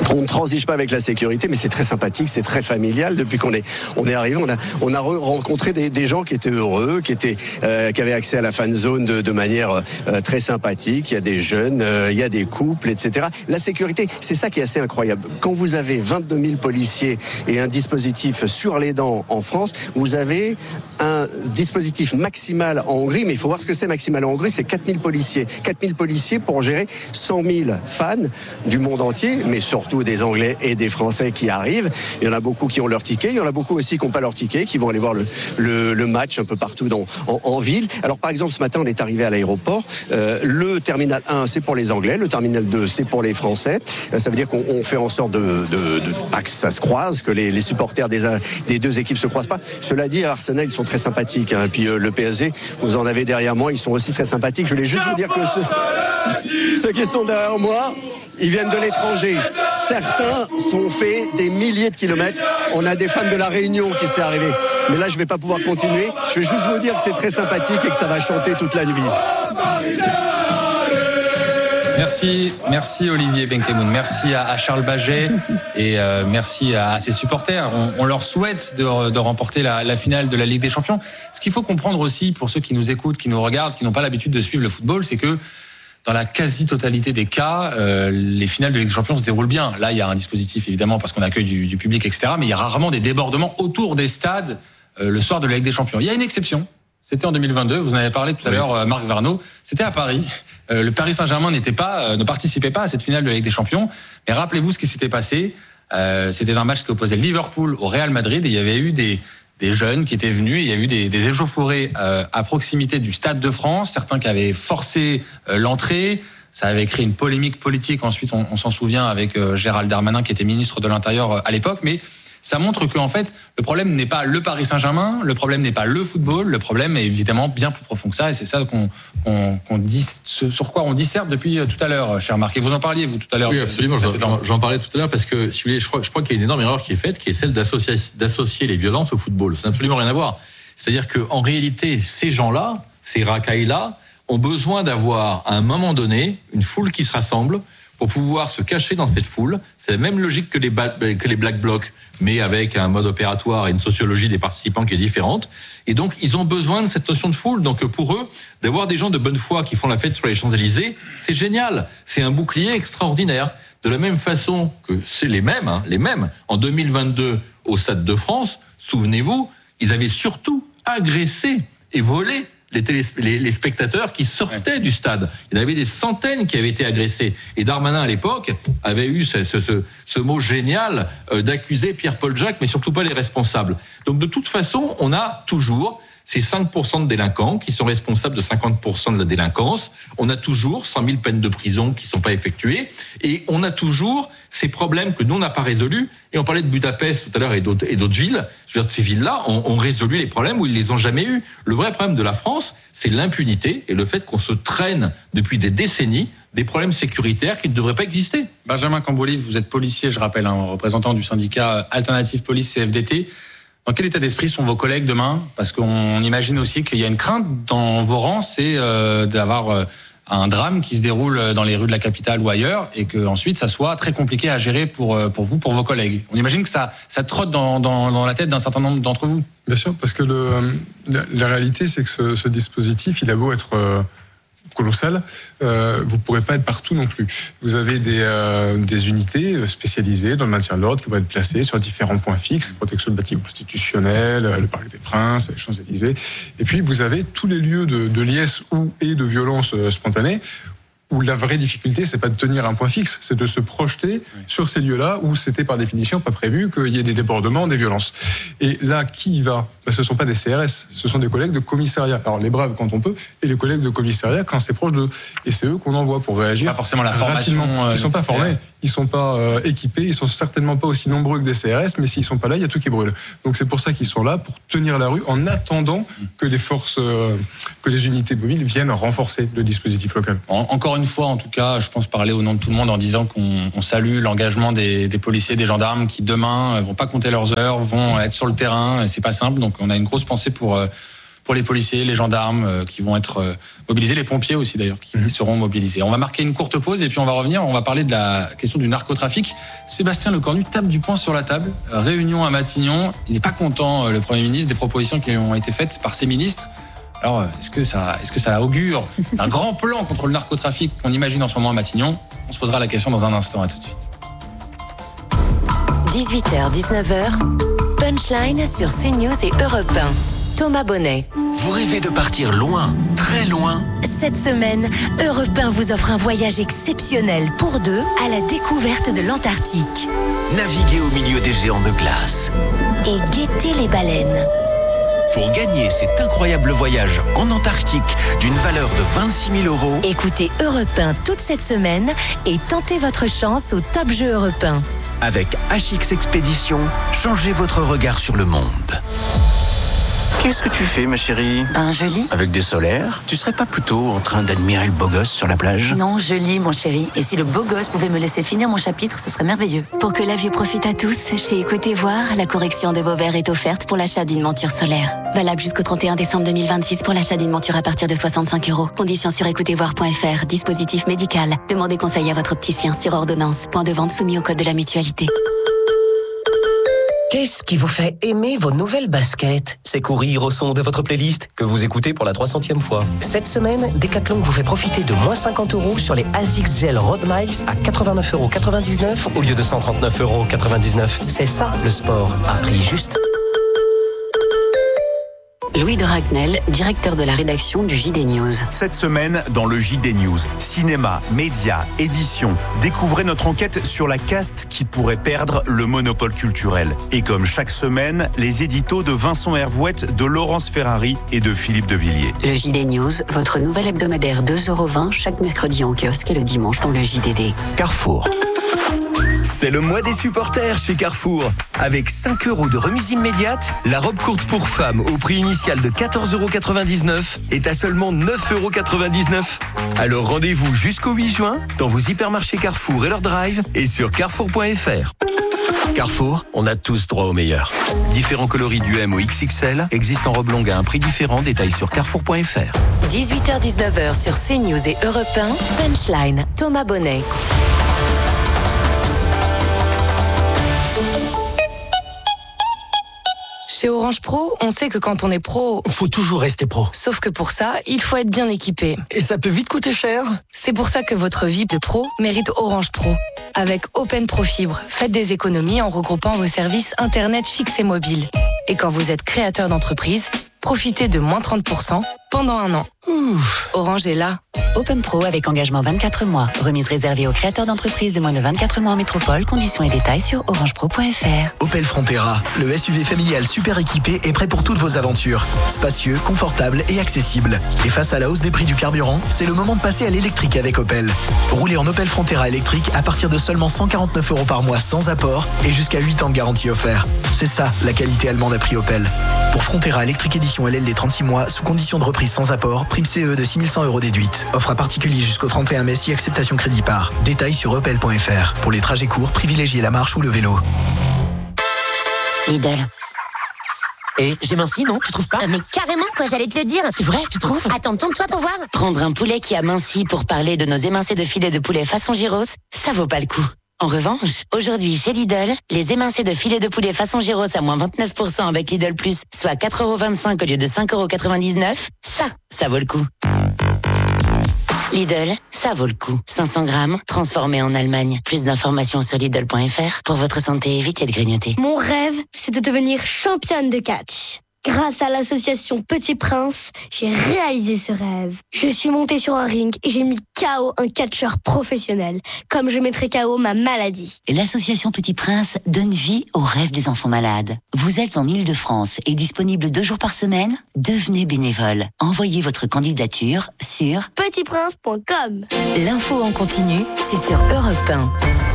On ne transige pas avec la sécurité, mais c'est très sympathique, c'est très familial. Depuis qu'on est, on est arrivé, on a, on a rencontré des, des gens qui étaient heureux, qui étaient, euh, qui avaient accès à la fan zone de, de manière euh, très sympathique. Il y a des jeunes, euh, il y a des couples, et cetera. La sécurité, c'est ça qui est assez incroyable. Quand vous avez vingt-deux mille policiers et un dispositif sur les dents en France, vous avez un dispositif maximal en Hongrie, mais il faut voir ce que c'est maximal en Hongrie, c'est quatre mille policiers. quatre mille policiers pour gérer cent mille fans du monde entier, mais surtout des Anglais et des Français qui arrivent. Il y en a beaucoup qui ont leur ticket, il y en a beaucoup aussi qui n'ont pas leur ticket, qui vont aller voir le, le, le match un peu partout dans, en, en ville. Alors par exemple, ce matin, on est arrivé à l'aéroport. Euh, le terminal un, c'est pour les Anglais, le terminal deux, c'est pour les Français. Euh, ça veut dire qu'on on fait en sorte de, de, de pas que ça se croise, que les, les supporters des, des deux équipes se croisent pas. Cela dit, à Arsenal, ils sont très sympathiques. Hein. Puis euh, le P S G, vous en avez derrière moi, ils sont aussi très sympathiques. Je voulais juste vous dire que ceux, ceux qui sont derrière moi, ils viennent de l'étranger. Certains sont faits des milliers de kilomètres. On a des fans de La Réunion qui s'est arrivé. Mais là, je ne vais pas pouvoir continuer. Je vais juste vous dire que c'est très sympathique et que ça va chanter toute la nuit. Merci, merci Olivier Benkemoun, merci à, à Charles Baget et euh, merci à, à ses supporters. On, on leur souhaite de, de remporter la, la finale de la Ligue des Champions. Ce qu'il faut comprendre aussi pour ceux qui nous écoutent, qui nous regardent, qui n'ont pas l'habitude de suivre le football, c'est que dans la quasi-totalité des cas, euh, les finales de Ligue des Champions se déroulent bien. Là, il y a un dispositif évidemment parce qu'on accueille du, du public, et cetera. Mais il y a rarement des débordements autour des stades euh, le soir de la Ligue des Champions. Il y a une exception. C'était en deux mille vingt-deux. Vous en avez parlé tout à oui. l'heure, Marc Varnaud. C'était à Paris. Euh, le Paris Saint-Germain n'était pas, euh, ne participait pas à cette finale de la Ligue des Champions. Mais rappelez-vous ce qui s'était passé. Euh, c'était un match qui opposait Liverpool au Real Madrid et il y avait eu des des jeunes qui étaient venus. Il y a eu des, des échauffourées euh, à proximité du Stade de France. Certains qui avaient forcé euh, l'entrée. Ça avait créé une polémique politique. Ensuite, on, on s'en souvient avec euh, Gérald Darmanin qui était ministre de l'Intérieur euh, à l'époque. Mais ça montre que en fait, le problème n'est pas le Paris Saint-Germain, le problème n'est pas le football, le problème est évidemment bien plus profond que ça, et c'est ça qu'on, qu'on, qu'on dit, sur quoi on disserte depuis tout à l'heure, cher Marc. Et vous en parliez vous tout à l'heure. Oui, absolument. J'en, j'en parlais tout à l'heure parce que si vous voulez, je crois, je crois qu'il y a une énorme erreur qui est faite, qui est celle d'associer, d'associer les violences au football. Ça n'a absolument rien à voir. C'est-à-dire que en réalité, ces gens-là, ces racailles-là, ont besoin d'avoir à un moment donné une foule qui se rassemble pour pouvoir se cacher dans cette foule. C'est la même logique que les, ba- que les Black Blocs, mais avec un mode opératoire et une sociologie des participants qui est différente. Et donc, ils ont besoin de cette notion de foule. Donc, pour eux, d'avoir des gens de bonne foi qui font la fête sur les Champs-Élysées, c'est génial. C'est un bouclier extraordinaire. De la même façon que c'est les mêmes, hein, les mêmes, en deux mille vingt-deux, au Stade de France, souvenez-vous, ils avaient surtout agressé et volé Les, télésp- les, les spectateurs qui sortaient ouais. du stade. Il y en avait des centaines qui avaient été agressés. Et Darmanin, à l'époque, avait eu ce, ce, ce, ce mot génial euh, d'accuser Pierre-Paul Jacques, mais surtout pas les responsables. Donc, de toute façon, on a toujours ces cinq pour cent de délinquants qui sont responsables de cinquante pour cent de la délinquance. On a toujours cent mille peines de prison qui ne sont pas effectuées. Et on a toujours ces problèmes que nous, on n'a pas résolus. Et on parlait de Budapest tout à l'heure et d'autres, et d'autres villes. Je veux dire, ces villes-là ont, ont résolu les problèmes où ils ne les ont jamais eus. Le vrai problème de la France, c'est l'impunité et le fait qu'on se traîne depuis des décennies des problèmes sécuritaires qui ne devraient pas exister. Benjamin Cambolive, vous êtes policier, je rappelle, un représentant du syndicat Alternative Police C F D T. Dans quel état d'esprit sont vos collègues demain ? Parce qu'on imagine aussi qu'il y a une crainte dans vos rangs, c'est euh, d'avoir euh, un drame qui se déroule dans les rues de la capitale ou ailleurs, et que ensuite ça soit très compliqué à gérer pour pour vous, pour vos collègues. On imagine que ça ça trotte dans dans, dans la tête d'un certain nombre d'entre vous. Bien sûr, parce que le, la, la réalité, c'est que ce, ce dispositif, il a beau être euh, colossal, euh, vous ne pourrez pas être partout non plus. Vous avez des, euh, des unités spécialisées dans le maintien de l'ordre qui vont être placées sur différents points fixes, protection de bâtiments institutionnels, le Parc des Princes, les Champs-Élysées. Et puis vous avez tous les lieux de, de liesse ou et de violence spontanée, où la vraie difficulté, c'est pas de tenir un point fixe, c'est de se projeter oui. sur ces lieux-là où c'était par définition pas prévu qu'il y ait des débordements, des violences. Et là, qui y va ? Ben, ce ne sont pas des C R S, ce sont des collègues de commissariat. Alors les braves quand on peut, et les collègues de commissariat quand c'est proche d'eux. Et c'est eux qu'on envoie pour réagir. Pas forcément la formation. Rapidement. Ils ne sont pas formés, ils ne sont pas euh, équipés, ils ne sont certainement pas aussi nombreux que des C R S, mais s'ils ne sont pas là, il y a tout qui brûle. Donc c'est pour ça qu'ils sont là, pour tenir la rue, en attendant que les forces, euh, que les unités mobiles viennent renforcer le dispositif local. En, encore une fois, en tout cas, je pense parler au nom de tout le monde en disant qu'on on salue l'engagement des, des policiers, des gendarmes qui demain vont pas compter leurs heures, vont être sur le terrain. C'est pas simple, donc on a une grosse pensée pour pour les policiers, les gendarmes euh, qui vont être euh, mobilisés, les pompiers aussi d'ailleurs qui mmh. seront mobilisés. On va marquer une courte pause et puis on va revenir, on va parler de la question du narcotrafic. Sébastien Lecornu tape du poing sur la table. Réunion à Matignon, il n'est pas content, le Premier ministre, des propositions qui ont été faites par ses ministres. Alors, est-ce que ça, est-ce que ça augure un grand plan contre le narcotrafic qu'on imagine en ce moment à Matignon? On se posera la question dans un instant, à tout de suite. dix-huit heures dix-neuf heures, Punchline sur CNews et Europe un. Thomas Bonnet. Vous rêvez de partir loin, très loin? Cette semaine, Europe un vous offre un voyage exceptionnel pour deux à la découverte de l'Antarctique. Naviguez au milieu des géants de glace. Et guettez les baleines. Pour gagner cet incroyable voyage en Antarctique d'une valeur de vingt-six mille euros, écoutez Europe un toute cette semaine et tentez votre chance au Top Jeu Europe un. Avec H X Expédition, changez votre regard sur le monde. Qu'est-ce que tu fais, ma chérie? Ben, je lis. Avec des solaires? Tu serais pas plutôt en train d'admirer le beau gosse sur la plage? Non, je lis, mon chéri. Et si le beau gosse pouvait me laisser finir mon chapitre, ce serait merveilleux. Pour que la vue profite à tous, chez Écoutez Voir, la correction de vos verres est offerte pour l'achat d'une monture solaire. Valable jusqu'au trente et un décembre deux mille vingt-six pour l'achat d'une monture à partir de soixante-cinq euros. Conditions sur écoutez voir point f r. Dispositif médical. Demandez conseil à votre opticien sur ordonnance. Point de vente soumis au code de la mutualité. Qu'est-ce qui vous fait aimer vos nouvelles baskets? C'est courir au son de votre playlist que vous écoutez pour la trois centième fois. Cette semaine, Decathlon vous fait profiter de moins cinquante euros sur les Asics Gel Road Miles à quatre-vingt-neuf euros quatre-vingt-dix-neuf au lieu de cent trente-neuf euros quatre-vingt-dix-neuf. C'est ça le sport, à prix juste. Louis de Ragnel, directeur de la rédaction du J D News. Cette semaine, dans le J D News, cinéma, médias, édition, découvrez notre enquête sur la caste qui pourrait perdre le monopole culturel. Et comme chaque semaine, les éditos de Vincent Hervouette, de Laurence Ferrari et de Philippe de Villiers. Le J D News, votre nouvel hebdomadaire deux euros vingt chaque mercredi en kiosque et le dimanche dans le J D D. Carrefour. C'est le mois des supporters chez Carrefour. Avec cinq euros de remise immédiate, la robe courte pour femmes au prix initial de quatorze euros quatre-vingt-dix-neuf est à seulement neuf euros quatre-vingt-dix-neuf. Alors rendez-vous jusqu'au huit juin dans vos hypermarchés Carrefour et leur drive et sur carrefour point f r. Carrefour, on a tous droit au meilleur. Différents coloris du M au X X L existent en robe longue à un prix différent. Détails sur carrefour point f r. dix-huit heures dix-neuf heures sur CNews et Europe un. Punchline, Thomas Bonnet. Chez Orange Pro, on sait que quand on est pro, faut toujours rester pro. Sauf que pour ça, il faut être bien équipé. Et ça peut vite coûter cher. C'est pour ça que votre vie de pro mérite Orange Pro. Avec Open Pro Fibre, faites des économies en regroupant vos services Internet fixe et mobile. Et quand vous êtes créateur d'entreprise, profitez de moins trente pour cent pendant un an. Ouf. Orange est là. Open Pro avec engagement vingt-quatre mois. Remise réservée aux créateurs d'entreprises de moins de vingt-quatre mois en métropole. Conditions et détails sur orange pro point f r. Opel Frontera, le S U V familial super équipé est prêt pour toutes vos aventures. Spacieux, confortable et accessible. Et face à la hausse des prix du carburant, c'est le moment de passer à l'électrique avec Opel. Roulez en Opel Frontera électrique à partir de seulement cent quarante-neuf euros par mois sans apport et jusqu'à huit ans de garantie offert. C'est ça, la qualité allemande à prix Opel. Pour Frontera électrique édition L L D trente-six mois, sous condition de reprise sans apport, prime C E de six mille cent euros déduite. Offre à particulier jusqu'au trente et un mai si acceptation crédit par. Détails sur opel point f r. Pour les trajets courts, privilégiez la marche ou le vélo. Lidl. Et j'ai minci, non? Tu trouves pas? Mais carrément, quoi, j'allais te le dire. C'est vrai, tu trouves? Attends, tourne-toi pour voir. Prendre un poulet qui a minci pour parler de nos émincés de filet de poulet façon gyros, ça vaut pas le coup. En revanche, aujourd'hui chez Lidl, les émincés de filet de poulet façon gyros à moins vingt-neuf pour cent avec Lidl Plus, soit quatre euros vingt-cinq au lieu de cinq euros quatre-vingt-dix-neuf, ça, ça vaut le coup. Lidl, ça vaut le coup. cinq cents grammes, transformé en Allemagne. Plus d'informations sur Lidl point f r. Pour votre santé, évitez de grignoter. Mon rêve, c'est de devenir championne de catch. Grâce à l'association Petit Prince, j'ai réalisé ce rêve. Je suis montée sur un ring et j'ai mis K O un catcheur professionnel, comme je mettrais K O ma maladie. L'association Petit Prince donne vie aux rêves des enfants malades. Vous êtes en Île-de-France et disponible deux jours par semaine? Devenez bénévole. Envoyez votre candidature sur petit prince point com. L'info en continu, c'est sur Europe un.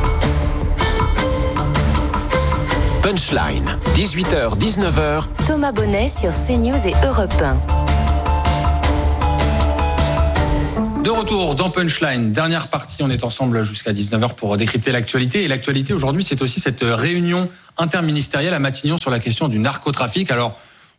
Punchline, dix-huit heures dix-neuf heures. Thomas Bonnet sur CNews et Europe un. De retour dans Punchline, dernière partie, on est ensemble jusqu'à dix-neuf heures pour décrypter l'actualité. Et l'actualité aujourd'hui, c'est aussi cette réunion interministérielle à Matignon sur la question du narcotrafic. Alors,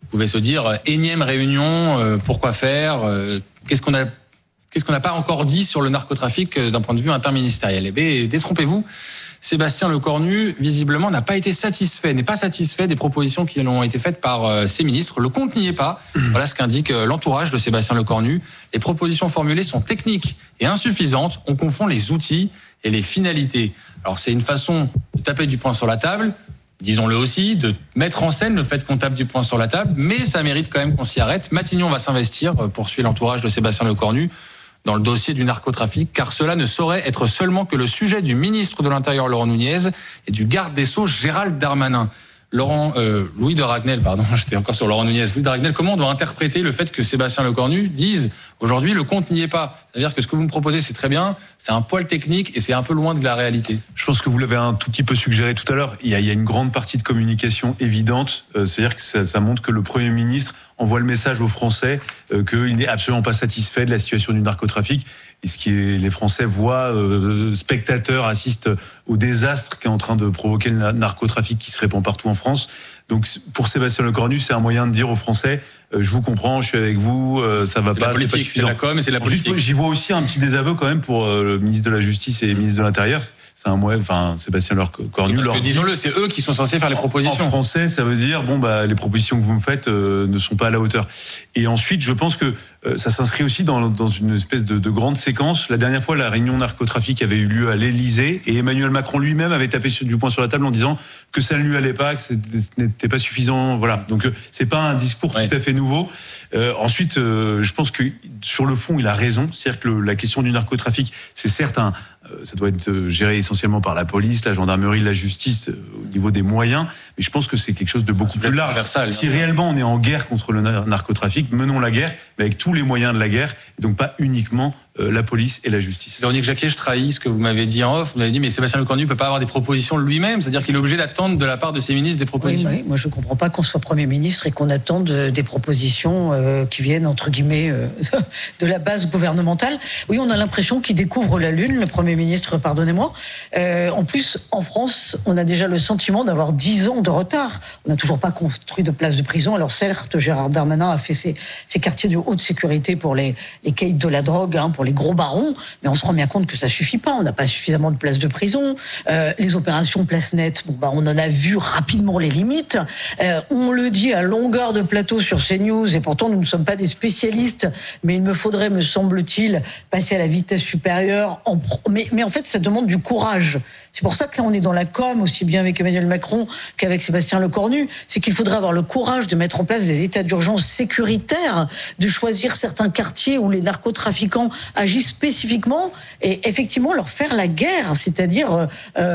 Vous pouvez se dire, euh, énième réunion, euh, pourquoi faire euh, Qu'est-ce qu'on a Qu'est-ce qu'on n'a pas encore dit sur le narcotrafic euh, d'un point de vue interministériel ? Eh bien, détrompez-vous, Sébastien Lecornu, visiblement, n'a pas été satisfait, n'est pas satisfait des propositions qui ont été faites par euh, ses ministres. Le compte n'y est pas. Voilà ce qu'indique euh, l'entourage de Sébastien Lecornu. Les propositions formulées sont techniques et insuffisantes. On confond les outils et les finalités. Alors, c'est une façon de taper du poing sur la table, disons-le aussi, de mettre en scène le fait qu'on tape du poing sur la table, mais ça mérite quand même qu'on s'y arrête. Matignon va s'investir, euh, poursuit l'entourage de Sébastien Lecornu, dans le dossier du narcotrafic, car cela ne saurait être seulement que le sujet du ministre de l'Intérieur Laurent Nunez et du garde des Sceaux Gérald Darmanin. Laurent, euh, Louis de Ragnel, pardon, j'étais encore sur Laurent Nunez. Louis de Ragnel, comment on doit interpréter le fait que Sébastien Lecornu dise aujourd'hui le compte n'y est pas ? C'est-à-dire que ce que vous me proposez, c'est très bien, c'est un poil technique et c'est un peu loin de la réalité. Je pense que vous l'avez un tout petit peu suggéré tout à l'heure. Il y a, il y a une grande partie de communication évidente. Euh, c'est-à-dire que ça, ça montre que le Premier ministre envoie le message aux Français euh, qu'il n'est absolument pas satisfait de la situation du narcotrafic. Et ce qui est, les Français voient, euh, spectateurs, assistent au désastre qu'est en train de provoquer le narcotrafic qui se répand partout en France. Donc pour Sébastien Lecornu, c'est un moyen de dire aux Français euh, je vous comprends, je suis avec vous, euh, ça va c'est pas, la politique, c'est pas suffisant. C'est la com et c'est la politique. Juste, j'y vois aussi un petit désaveu quand même pour euh, le ministre de la Justice et le ministre de l'Intérieur. C'est un moyen, enfin Sébastien Lecornu. Parce que disons-le, c'est eux qui sont censés faire les propositions. En français, ça veut dire bon bah les propositions que vous me faites euh, ne sont pas à la hauteur. Et ensuite, je pense que euh, ça s'inscrit aussi dans, dans une espèce de, de grande séquence. La dernière fois, la réunion narcotrafic avait eu lieu à l'Élysée et Emmanuel Macron lui-même avait tapé sur, du poing sur la table en disant que ça ne lui allait pas, que ce n'était pas suffisant. Voilà. Donc euh, c'est pas un discours ouais. tout à fait nouveau. Euh, ensuite, euh, je pense que sur le fond, il a raison. C'est-à-dire que le, la question du narcotrafic, c'est certes un ça doit être géré essentiellement par la police, la gendarmerie, la justice, au niveau des moyens. Mais je pense que c'est quelque chose de beaucoup plus large. Si réellement on est en guerre contre le narcotrafic, menons la guerre, mais avec tous les moyens de la guerre, et donc pas uniquement euh, la police et la justice. Véronique Jacquier, je trahis ce que vous m'avez dit en off. Vous m'avez dit, mais Sébastien Lecornu ne peut pas avoir des propositions lui-même, c'est-à-dire qu'il est obligé d'attendre de la part de ses ministres des propositions. Oui, oui. Moi je ne comprends pas qu'on soit Premier ministre et qu'on attende des propositions euh, qui viennent, entre guillemets, euh, de la base gouvernementale. Oui, on a l'impression qu'il découvre la Lune, le Premier ministre, pardonnez-moi. Euh, en plus, en France, on a déjà le sentiment d'avoir dix ans de retard. On n'a toujours pas construit de places de prison. Alors certes, Gérard Darmanin a fait ses, ses quartiers de haute sécurité pour les, les caïds de la drogue, hein, pour les gros barons, mais on se rend bien compte que ça suffit pas. On n'a pas suffisamment de places de prison. Euh, les opérations place nette, bon, bah, on en a vu rapidement les limites. Euh, on le dit à longueur de plateau sur CNews, et pourtant nous ne sommes pas des spécialistes, mais il me faudrait, me semble-t-il, passer à la vitesse supérieure. En pro... mais, mais en fait, ça demande du courage. C'est pour ça que là, on est dans la com, aussi bien avec Emmanuel Macron qu'avec Sébastien Lecornu. C'est qu'il faudrait avoir le courage de mettre en place des états d'urgence sécuritaires, de choisir certains quartiers où les narcotrafiquants agissent spécifiquement et effectivement leur faire la guerre, c'est-à-dire euh,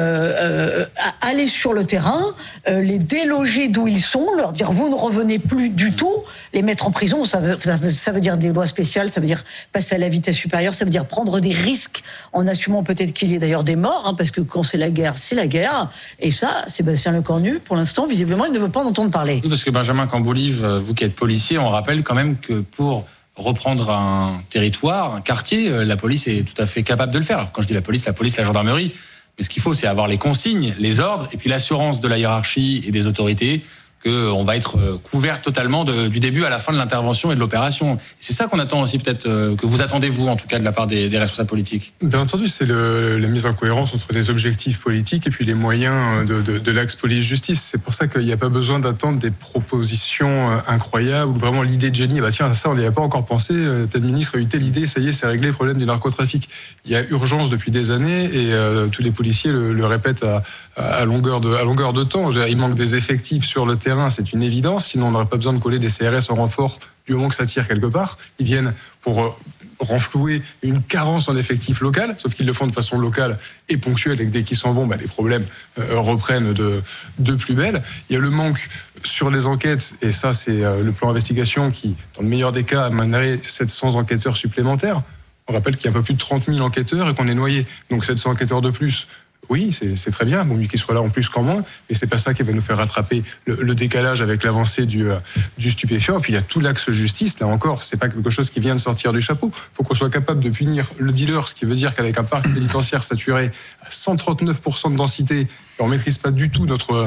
euh, aller sur le terrain, euh, les déloger d'où ils sont, leur dire vous ne revenez plus du tout, les mettre en prison. Ça veut, ça veut, ça veut dire des lois spéciales, ça veut dire passer à la vitesse supérieure, ça veut dire prendre des risques en assumant peut-être qu'il y ait d'ailleurs des morts, hein, parce que quand c'est la guerre, c'est la guerre. Et ça, Sébastien Lecornu, pour l'instant, visiblement, il ne veut pas en entendre parler. Oui, parce que Benjamin Cambolive, vous qui êtes policier, on rappelle quand même que pour reprendre un territoire, un quartier, la police est tout à fait capable de le faire. Alors, quand je dis la police, la police, la gendarmerie. Mais ce qu'il faut, c'est avoir les consignes, les ordres, et puis l'assurance de la hiérarchie et des autorités qu'on va être couvert totalement de, du début à la fin de l'intervention et de l'opération. C'est ça qu'on attend aussi, peut-être, euh, que vous attendez, vous, en tout cas, de la part des, des responsables politiques. Bien entendu, c'est le, la mise en cohérence entre les objectifs politiques et puis les moyens de, de, de l'axe police-justice. C'est pour ça qu'il n'y a pas besoin d'attendre des propositions incroyables ou vraiment l'idée de génie. Bah tiens, ça, on n'y a pas encore pensé. Tel ministre a eu telle idée, ça y est, c'est réglé le problème du narcotrafic. Il y a urgence depuis des années et euh, tous les policiers le, le répètent à, à, longueur de, à longueur de temps. Il manque des effectifs sur le terrain. C'est une évidence, sinon on n'aurait pas besoin de coller des C R S en renfort du moment que ça tire quelque part. Ils viennent pour renflouer une carence en effectif local, sauf qu'ils le font de façon locale et ponctuelle, et que dès qu'ils s'en vont, bah, les problèmes euh, reprennent de, de plus belle. Il y a le manque sur les enquêtes, et ça c'est euh, le plan investigation qui, dans le meilleur des cas, amènerait sept cents enquêteurs supplémentaires. On rappelle qu'il y a un peu plus de trente mille enquêteurs et qu'on est noyé, donc sept cents enquêteurs de plus. Oui, c'est, c'est très bien, bon mieux qu'ils soient là en plus qu'en moins, mais c'est pas ça qui va nous faire rattraper le, le décalage avec l'avancée du, euh, du stupéfiant. Et puis il y a tout l'axe justice, là encore, c'est pas quelque chose qui vient de sortir du chapeau. Il faut qu'on soit capable de punir le dealer, ce qui veut dire qu'avec un parc pénitentiaire saturé à cent trente-neuf pour cent de densité, on maîtrise pas du tout notre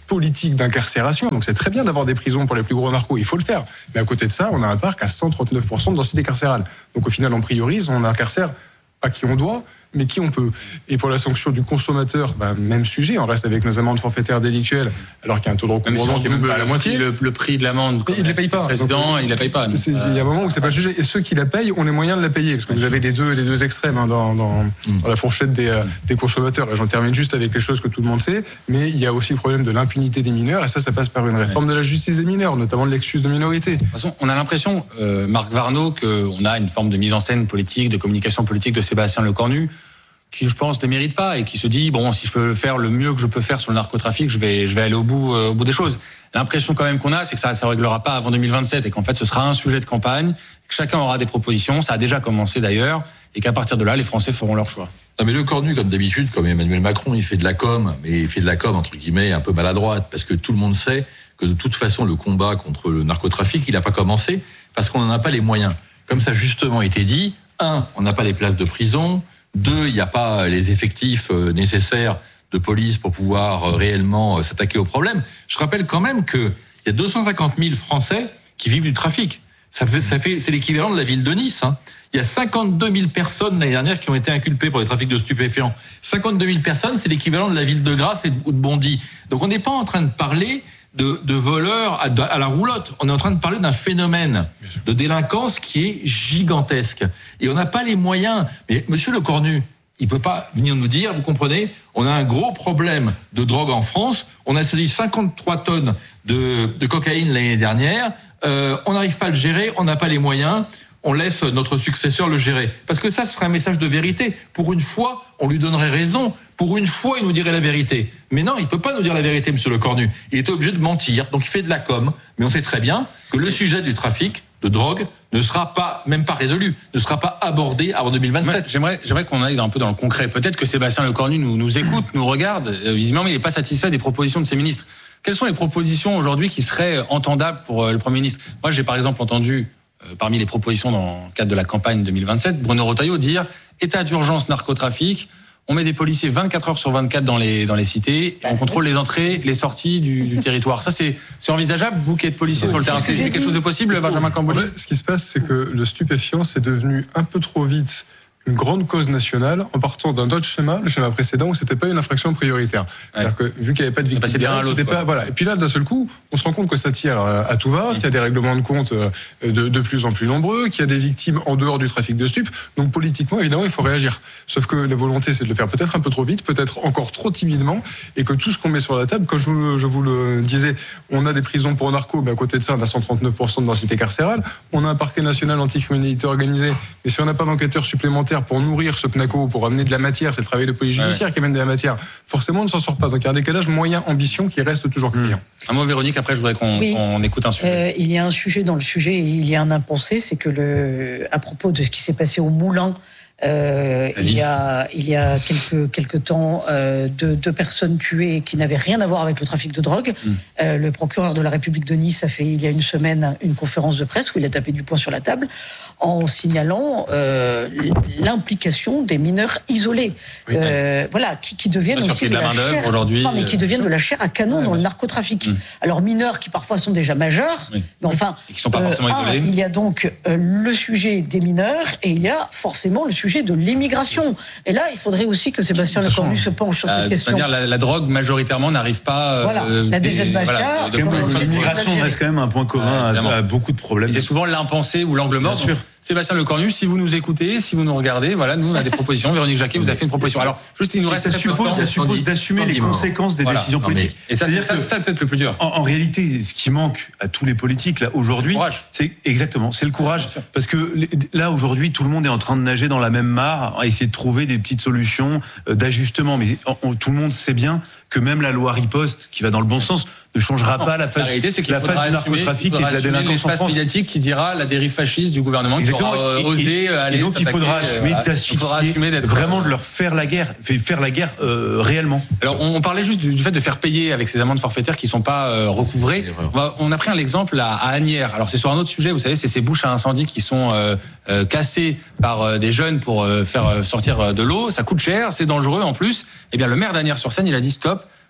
politique d'incarcération. Donc c'est très bien d'avoir des prisons pour les plus gros narcos, il faut le faire. Mais à côté de ça, on a un parc à cent trente-neuf pour cent de densité carcérale. Donc au final, on priorise, on incarcère pas qui on doit, mais qui on peut. Et pour la sanction du consommateur, ben, même sujet, on reste avec nos amendes forfaitaires délictuelles, alors qu'il y a un taux de recouvrement qui est même pas à la moitié. Le, le prix de l'amende, il ne la paye pas. Le président, il ne la paye pas. Il y a un moment où c'est pas le sujet. Et ceux qui la payent ont les moyens de la payer, parce que vous avez les deux, les deux extrêmes hein, dans, dans, mm. dans la fourchette des, euh, des consommateurs. Et j'en termine juste avec les choses que tout le monde sait, mais il y a aussi le problème de l'impunité des mineurs, et ça, ça passe par une réforme ouais. de la justice des mineurs, notamment de l'excuse de minorité. De toute façon, on a l'impression, euh, Marc Varnaud, qu'on a une forme de mise en scène politique, de communication politique de Sébastien Lecornu, qui je pense ne mérite pas et qui se dit bon, si je peux faire le mieux que je peux faire sur le narcotrafic, je vais je vais aller au bout euh, au bout des choses. L'impression quand même qu'on a, c'est que ça ça réglera pas avant deux mille vingt-sept et qu'en fait ce sera un sujet de campagne, que chacun aura des propositions, ça a déjà commencé d'ailleurs, et qu'à partir de là les Français feront leur choix. Non mais Lecornu, comme d'habitude, comme Emmanuel Macron, il fait de la com, mais il fait de la com entre guillemets un peu maladroite, parce que tout le monde sait que de toute façon le combat contre le narcotrafic, il n'a pas commencé parce qu'on n'en a pas les moyens. Comme ça justement été dit, un, on n'a pas les places de prison. Deux, il n'y a pas les effectifs nécessaires de police pour pouvoir réellement s'attaquer au problème. Je rappelle quand même qu'il y a deux cent cinquante mille Français qui vivent du trafic. Ça fait, ça fait, c'est l'équivalent de la ville de Nice. Hein. Il y a cinquante-deux mille personnes l'année dernière qui ont été inculpées pour les trafics de stupéfiants. cinquante-deux mille personnes, c'est l'équivalent de la ville de Grasse et de Bondy. Donc on n'est pas en train de parler de, de voleurs à, à la roulotte. On est en train de parler d'un phénomène de délinquance qui est gigantesque. Et on n'a pas les moyens. Mais Monsieur Lecornu, il peut pas venir nous dire, vous comprenez, on a un gros problème de drogue en France. On a saisi cinquante-trois tonnes de, de cocaïne l'année dernière. Euh, on n'arrive pas à le gérer, on n'a pas les moyens. On laisse notre successeur le gérer. Parce que ça, ce serait un message de vérité. Pour une fois, on lui donnerait raison. Pour une fois, il nous dirait la vérité. Mais non, il peut pas nous dire la vérité, Monsieur Lecornu. Il est obligé de mentir. Donc il fait de la com. Mais on sait très bien que le sujet du trafic de drogue ne sera pas, même pas résolu, ne sera pas abordé avant deux mille vingt-sept. Ouais, j'aimerais, j'aimerais qu'on aille un peu dans le concret. Peut-être que Sébastien Lecornu nous, nous écoute, nous regarde. Euh, visiblement, mais il n'est pas satisfait des propositions de ses ministres. Quelles sont les propositions aujourd'hui qui seraient entendables pour euh, le Premier ministre ? Moi, j'ai par exemple entendu, euh, parmi les propositions dans le cadre de la campagne deux mille vingt-sept, Bruno Retailleau dire « état d'urgence narcotrafic ». On met des policiers vingt-quatre heures sur vingt-quatre dans les, dans les cités, et on contrôle les entrées, les sorties du, du territoire. Ça, c'est, c'est envisageable, vous qui êtes policier sur le terrain. C'est, c'est quelque chose de possible, Benjamin Camboli ? Ouais, ce qui se passe, c'est que le stupéfiant, c'est devenu un peu trop vite une grande cause nationale en partant d'un autre schéma, le schéma précédent où c'était pas une infraction prioritaire. C'est-à-dire ouais. que vu qu'il n'y avait pas de victime directe, c'était pas voilà. Et puis là, d'un seul coup, on se rend compte que ça tire à tout va, mmh. qu'il y a des règlements de compte de, de plus en plus nombreux, qu'il y a des victimes en dehors du trafic de stupes. Donc politiquement, évidemment, il faut réagir. Sauf que la volonté, c'est de le faire peut-être un peu trop vite, peut-être encore trop timidement, et que tout ce qu'on met sur la table, comme je vous, je vous le disais, on a des prisons pour narcos, mais à côté de ça, on a cent trente-neuf pour cent de densité carcérale. On a un parquet national anticriminalité organisé, mais si on n'a pas d'enquêteurs supplémentaires pour nourrir ce P N A C O, pour amener de la matière, c'est le travail de police judiciaire ouais. qui amène de la matière, forcément on ne s'en sort pas. Donc il y a un décalage moyen-ambition qui reste toujours criant. Mmh. Un mot Véronique, après je voudrais qu'on oui. on écoute un sujet. Euh, il y a un sujet dans le sujet, il y a un impensé, c'est que le, à propos de ce qui s'est passé au Moulin, Euh, il y a il y a quelques quelques temps euh, deux, deux personnes tuées qui n'avaient rien à voir avec le trafic de drogue. Mm. Euh, le procureur de la République de Nice a fait il y a une semaine une conférence de presse où il a tapé du poing sur la table en signalant euh, l'implication des mineurs isolés, oui, euh, oui. voilà, qui, qui deviennent bien aussi de, de la chair, aujourd'hui, non, mais qui deviennent de la chair à canon ouais, dans le narcotrafic. Mm. Alors mineurs qui parfois sont déjà majeurs, oui. mais enfin, et qui sont pas euh, forcément isolés. Un, il y a donc euh, le sujet des mineurs et il y a forcément le sujet de l'immigration. Et là, il faudrait aussi que Sébastien Lecornu se penche sur cette question. C'est-à-dire la, la drogue majoritairement n'arrive pas. Voilà, euh, la D Z Mafia. Voilà, l'immigration reste quand même un point commun ouais, à, à beaucoup de problèmes. Et c'est souvent l'impensé ou l'angle mort. Bien sûr. Sébastien Lecornu, si vous nous écoutez, si vous nous regardez, voilà, nous on a des propositions. Véronique Jacquet vous a fait une proposition. Alors, juste il nous reste. Ça suppose, ça suppose d'assumer les conséquences des voilà. décisions non, politiques. Et ça, c'est ça, ça peut-être le plus dur. En, en réalité, ce qui manque à tous les politiques là aujourd'hui, c'est exactement, c'est le courage, parce que là aujourd'hui, tout le monde est en train de nager dans la même mare, à essayer de trouver des petites solutions d'ajustement. Mais on, tout le monde sait bien que même la loi riposte, qui va dans le bon sens, ne changera non, pas la face, la réalité, c'est qu'il la face du narcotrafic et de la délinquance en France. Médiatique qui dira la dérive fasciste du gouvernement, qui aura euh, osé aller. Et donc il faudra assumer euh, d'asphyxier, vraiment de leur faire la guerre, faire la guerre euh, réellement. Alors on, on parlait juste du, du fait de faire payer avec ces amendes forfaitaires qui sont pas euh, recouvrées. On, va, on a pris un exemple à, à Asnières. Alors c'est sur un autre sujet, vous savez, c'est ces bouches à incendie qui sont euh, euh, cassées par euh, des jeunes pour euh, faire sortir de l'eau. Ça coûte cher, c'est dangereux en plus. Eh bien le maire d'Asnières-sur-Seine, il a dit stop.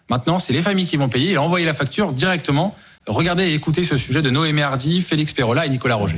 Maintenant, c'est les familles qui vont payer. Il a envoyé la facture directement. Regardez et écoutez ce sujet de Noémie Hardy, Félix Perrola et Nicolas Roger.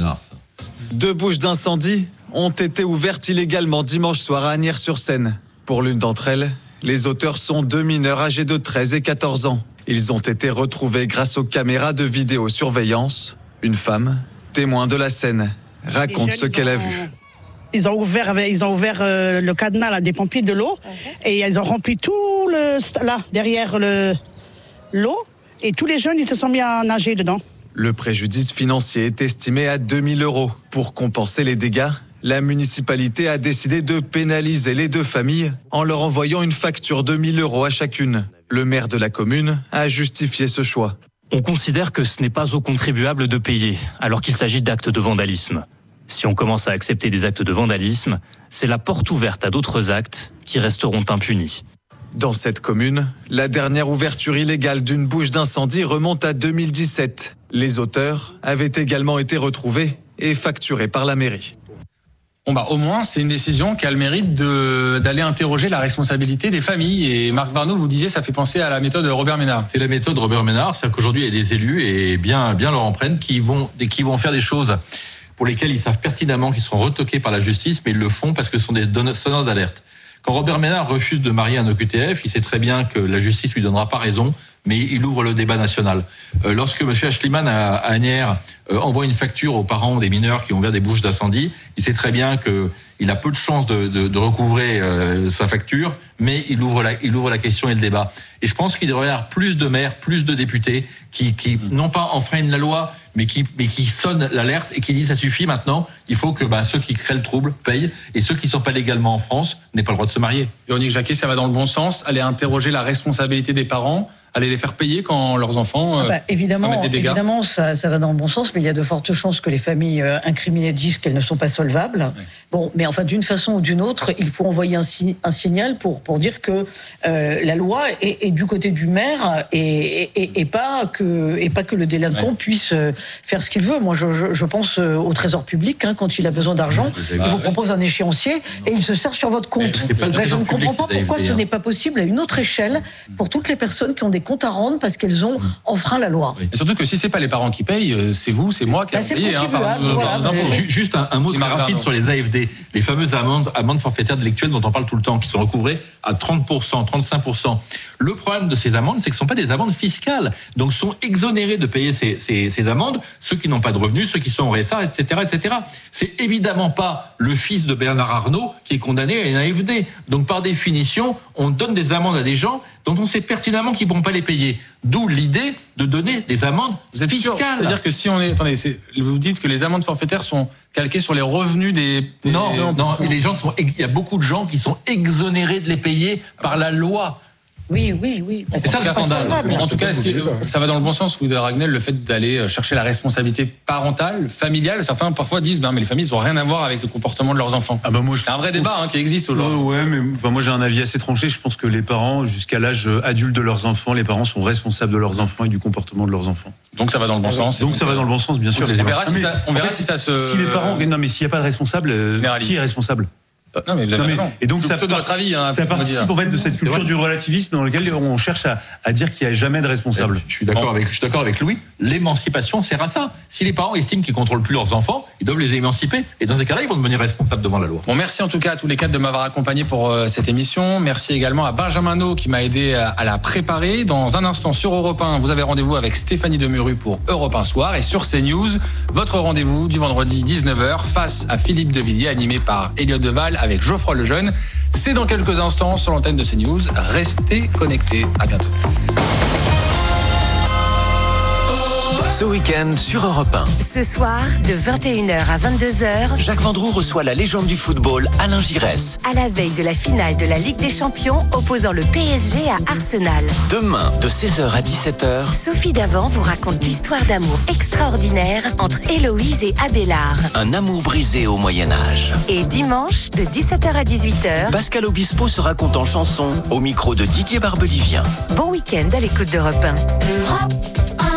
Deux bouches d'incendie ont été ouvertes illégalement dimanche soir à Asnières-sur-Seine. Pour l'une d'entre elles, les auteurs sont deux mineurs âgés de treize et quatorze ans. Ils ont été retrouvés grâce aux caméras de vidéosurveillance. Une femme, témoin de la scène, raconte ce qu'elle a vu. Ils ont ouvert, ils ont ouvert euh, le cadenas là, des pompiers de l'eau et ils ont rempli tout le là derrière le l'eau et tous les jeunes ils se sont mis à nager dedans. Le préjudice financier est estimé à deux mille euros. Pour compenser les dégâts, la municipalité a décidé de pénaliser les deux familles en leur envoyant une facture de mille euros à chacune. Le maire de la commune a justifié ce choix. On considère que ce n'est pas aux contribuables de payer, alors qu'il s'agit d'actes de vandalisme. Si on commence à accepter des actes de vandalisme, c'est la porte ouverte à d'autres actes qui resteront impunis. Dans cette commune, la dernière ouverture illégale d'une bouche d'incendie remonte à deux mille dix-sept. Les auteurs avaient également été retrouvés et facturés par la mairie. Bon bah au moins c'est une décision qui a le mérite de, d'aller interroger la responsabilité des familles. Et Marc Varnaud, vous disiez, ça fait penser à la méthode Robert Ménard. C'est la méthode Robert Ménard, c'est-à-dire qu'aujourd'hui il y a des élus et bien, bien leur empreinte qui vont, qui vont faire des choses pour lesquelles ils savent pertinemment qu'ils seront retoqués par la justice, mais ils le font parce que ce sont des sonneurs d'alerte. Quand Robert Ménard refuse de marier un O Q T F, il sait très bien que la justice lui donnera pas raison, mais il ouvre le débat national. Euh, lorsque M. Aschliman à, à Asnières euh, envoie une facture aux parents des mineurs qui ont ouvert des bouches d'incendie, il sait très bien que il a peu de chances de, de, de recouvrer euh, sa facture, mais il ouvre, la, il ouvre la question et le débat. Et je pense qu'il devrait y avoir plus de maires, plus de députés qui, qui non pas enfreignent la loi, mais qui, mais qui sonnent l'alerte et qui disent ça suffit maintenant, il faut que bah, ceux qui créent le trouble payent et ceux qui ne sont pas légalement en France n'aient pas le droit de se marier. Véronique Jacquet, ça va dans le bon sens, aller interroger la responsabilité des parents, aller les faire payer quand leurs enfants euh, ah bah, évidemment, des dégâts. Évidemment, ça, ça va dans le bon sens, mais il y a de fortes chances que les familles euh, incriminées disent qu'elles ne sont pas solvables. Ouais. Bon, mais enfin, d'une façon ou d'une autre, il faut envoyer un, si, un signal pour, pour dire que euh, la loi est, est du côté du maire et, et, et, pas, que, et pas que le délinquant ouais. puisse euh, faire ce qu'il veut. Moi, je, je, je pense euh, au Trésor public, hein, quand il a besoin d'argent, il vous propose un échéancier et il se sert sur votre compte. Ben, je ne comprends pas pourquoi ce n'est pas possible à une autre échelle pour toutes les personnes qui ont des comptes à rendre parce qu'elles ont enfreint la loi. Et surtout que si c'est pas les parents qui payent, c'est vous, c'est moi qui bah, ai payé. Hein, par, voilà, par nos impôts. Juste un, un mot très rapide sur les A F D, les fameuses amendes, amendes forfaitaires délictuelles dont on parle tout le temps, qui sont recouvrées à trente pour cent, trente-cinq pour cent. Le problème de ces amendes, c'est que ce ne sont pas des amendes fiscales, donc sont exonérés de payer ces, ces, ces amendes ceux qui n'ont pas de revenus, ceux qui sont au R S A, et cetera, et cetera. C'est évidemment pas le fils de Bernard Arnault qui est condamné à une A F D. Donc par définition, on donne des amendes à des gens dont on sait pertinemment qu'ils ne vont pas les payer. D'où l'idée de donner des amendes vous êtes fiscales. C'est-à-dire que si on est... Attendez, c'est, vous dites que les amendes forfaitaires sont calquées sur les revenus des... des... Non, non, non, les gens sont... Il y a beaucoup de gens qui sont exonérés de les payer par la loi. Oui, oui, oui. C'est ça le scandale. En tout cas, est-ce que ça va dans le bon sens, Louis de Ragnel, le fait d'aller chercher la responsabilité parentale, familiale. Certains parfois disent, ben, mais les familles n'ont rien à voir avec le comportement de leurs enfants. Ah bah moi, je... C'est un vrai débat hein, qui existe aujourd'hui. Ouais, ouais, mais enfin, moi j'ai un avis assez tranché. Je pense que les parents, jusqu'à l'âge adulte de leurs enfants, les parents sont responsables de leurs enfants et du comportement de leurs enfants. Donc ça va dans le bon ah, sens. Donc, donc ça va dans le bon sens, bien sûr. On verra, ah, si, ça, on verra en fait, si ça se... Si les parents... Non, mais s'il n'y a pas de responsable, qui est responsable? Non, mais vous avez non, mais, raison. Et donc ça, de votre avis, hein, ça participe en fait de cette culture du relativisme dans lequel on cherche à, à dire qu'il n'y a jamais de responsable. Je suis d'accord bon. avec, je suis d'accord avec Louis. L'émancipation sert à ça. Si les parents estiment qu'ils contrôlent plus leurs enfants, ils doivent les émanciper. Et dans ces cas-là, ils vont devenir responsables devant la loi. Bon, merci en tout cas à tous les quatre de m'avoir accompagné pour euh, cette émission. Merci également à Benjamin No qui m'a aidé à, à la préparer. Dans un instant sur Europe un, vous avez rendez-vous avec Stéphanie Demuru pour Europe un Soir. Et sur CNews, votre rendez-vous du vendredi dix-neuf heures face à Philippe Devilliers, animé par Elliot Deval avec Geoffroy Lejeune. C'est dans quelques instants sur l'antenne de CNews. Restez connectés. À bientôt. Ce week-end sur Europe un. Ce soir, de vingt et une heures à vingt-deux heures, Jacques Vendroux reçoit la légende du football, Alain Giresse. À la veille de la finale de la Ligue des Champions, opposant le P S G à Arsenal. Demain, de seize heures à dix-sept heures, Sophie Davant vous raconte l'histoire d'amour extraordinaire entre Héloïse et Abélard. Un amour brisé au Moyen-Âge. Et dimanche, de dix-sept heures à dix-huit heures, Pascal Obispo se raconte en chanson au micro de Didier Barbelivien. Bon week-end à l'écoute d'Europe un. Europe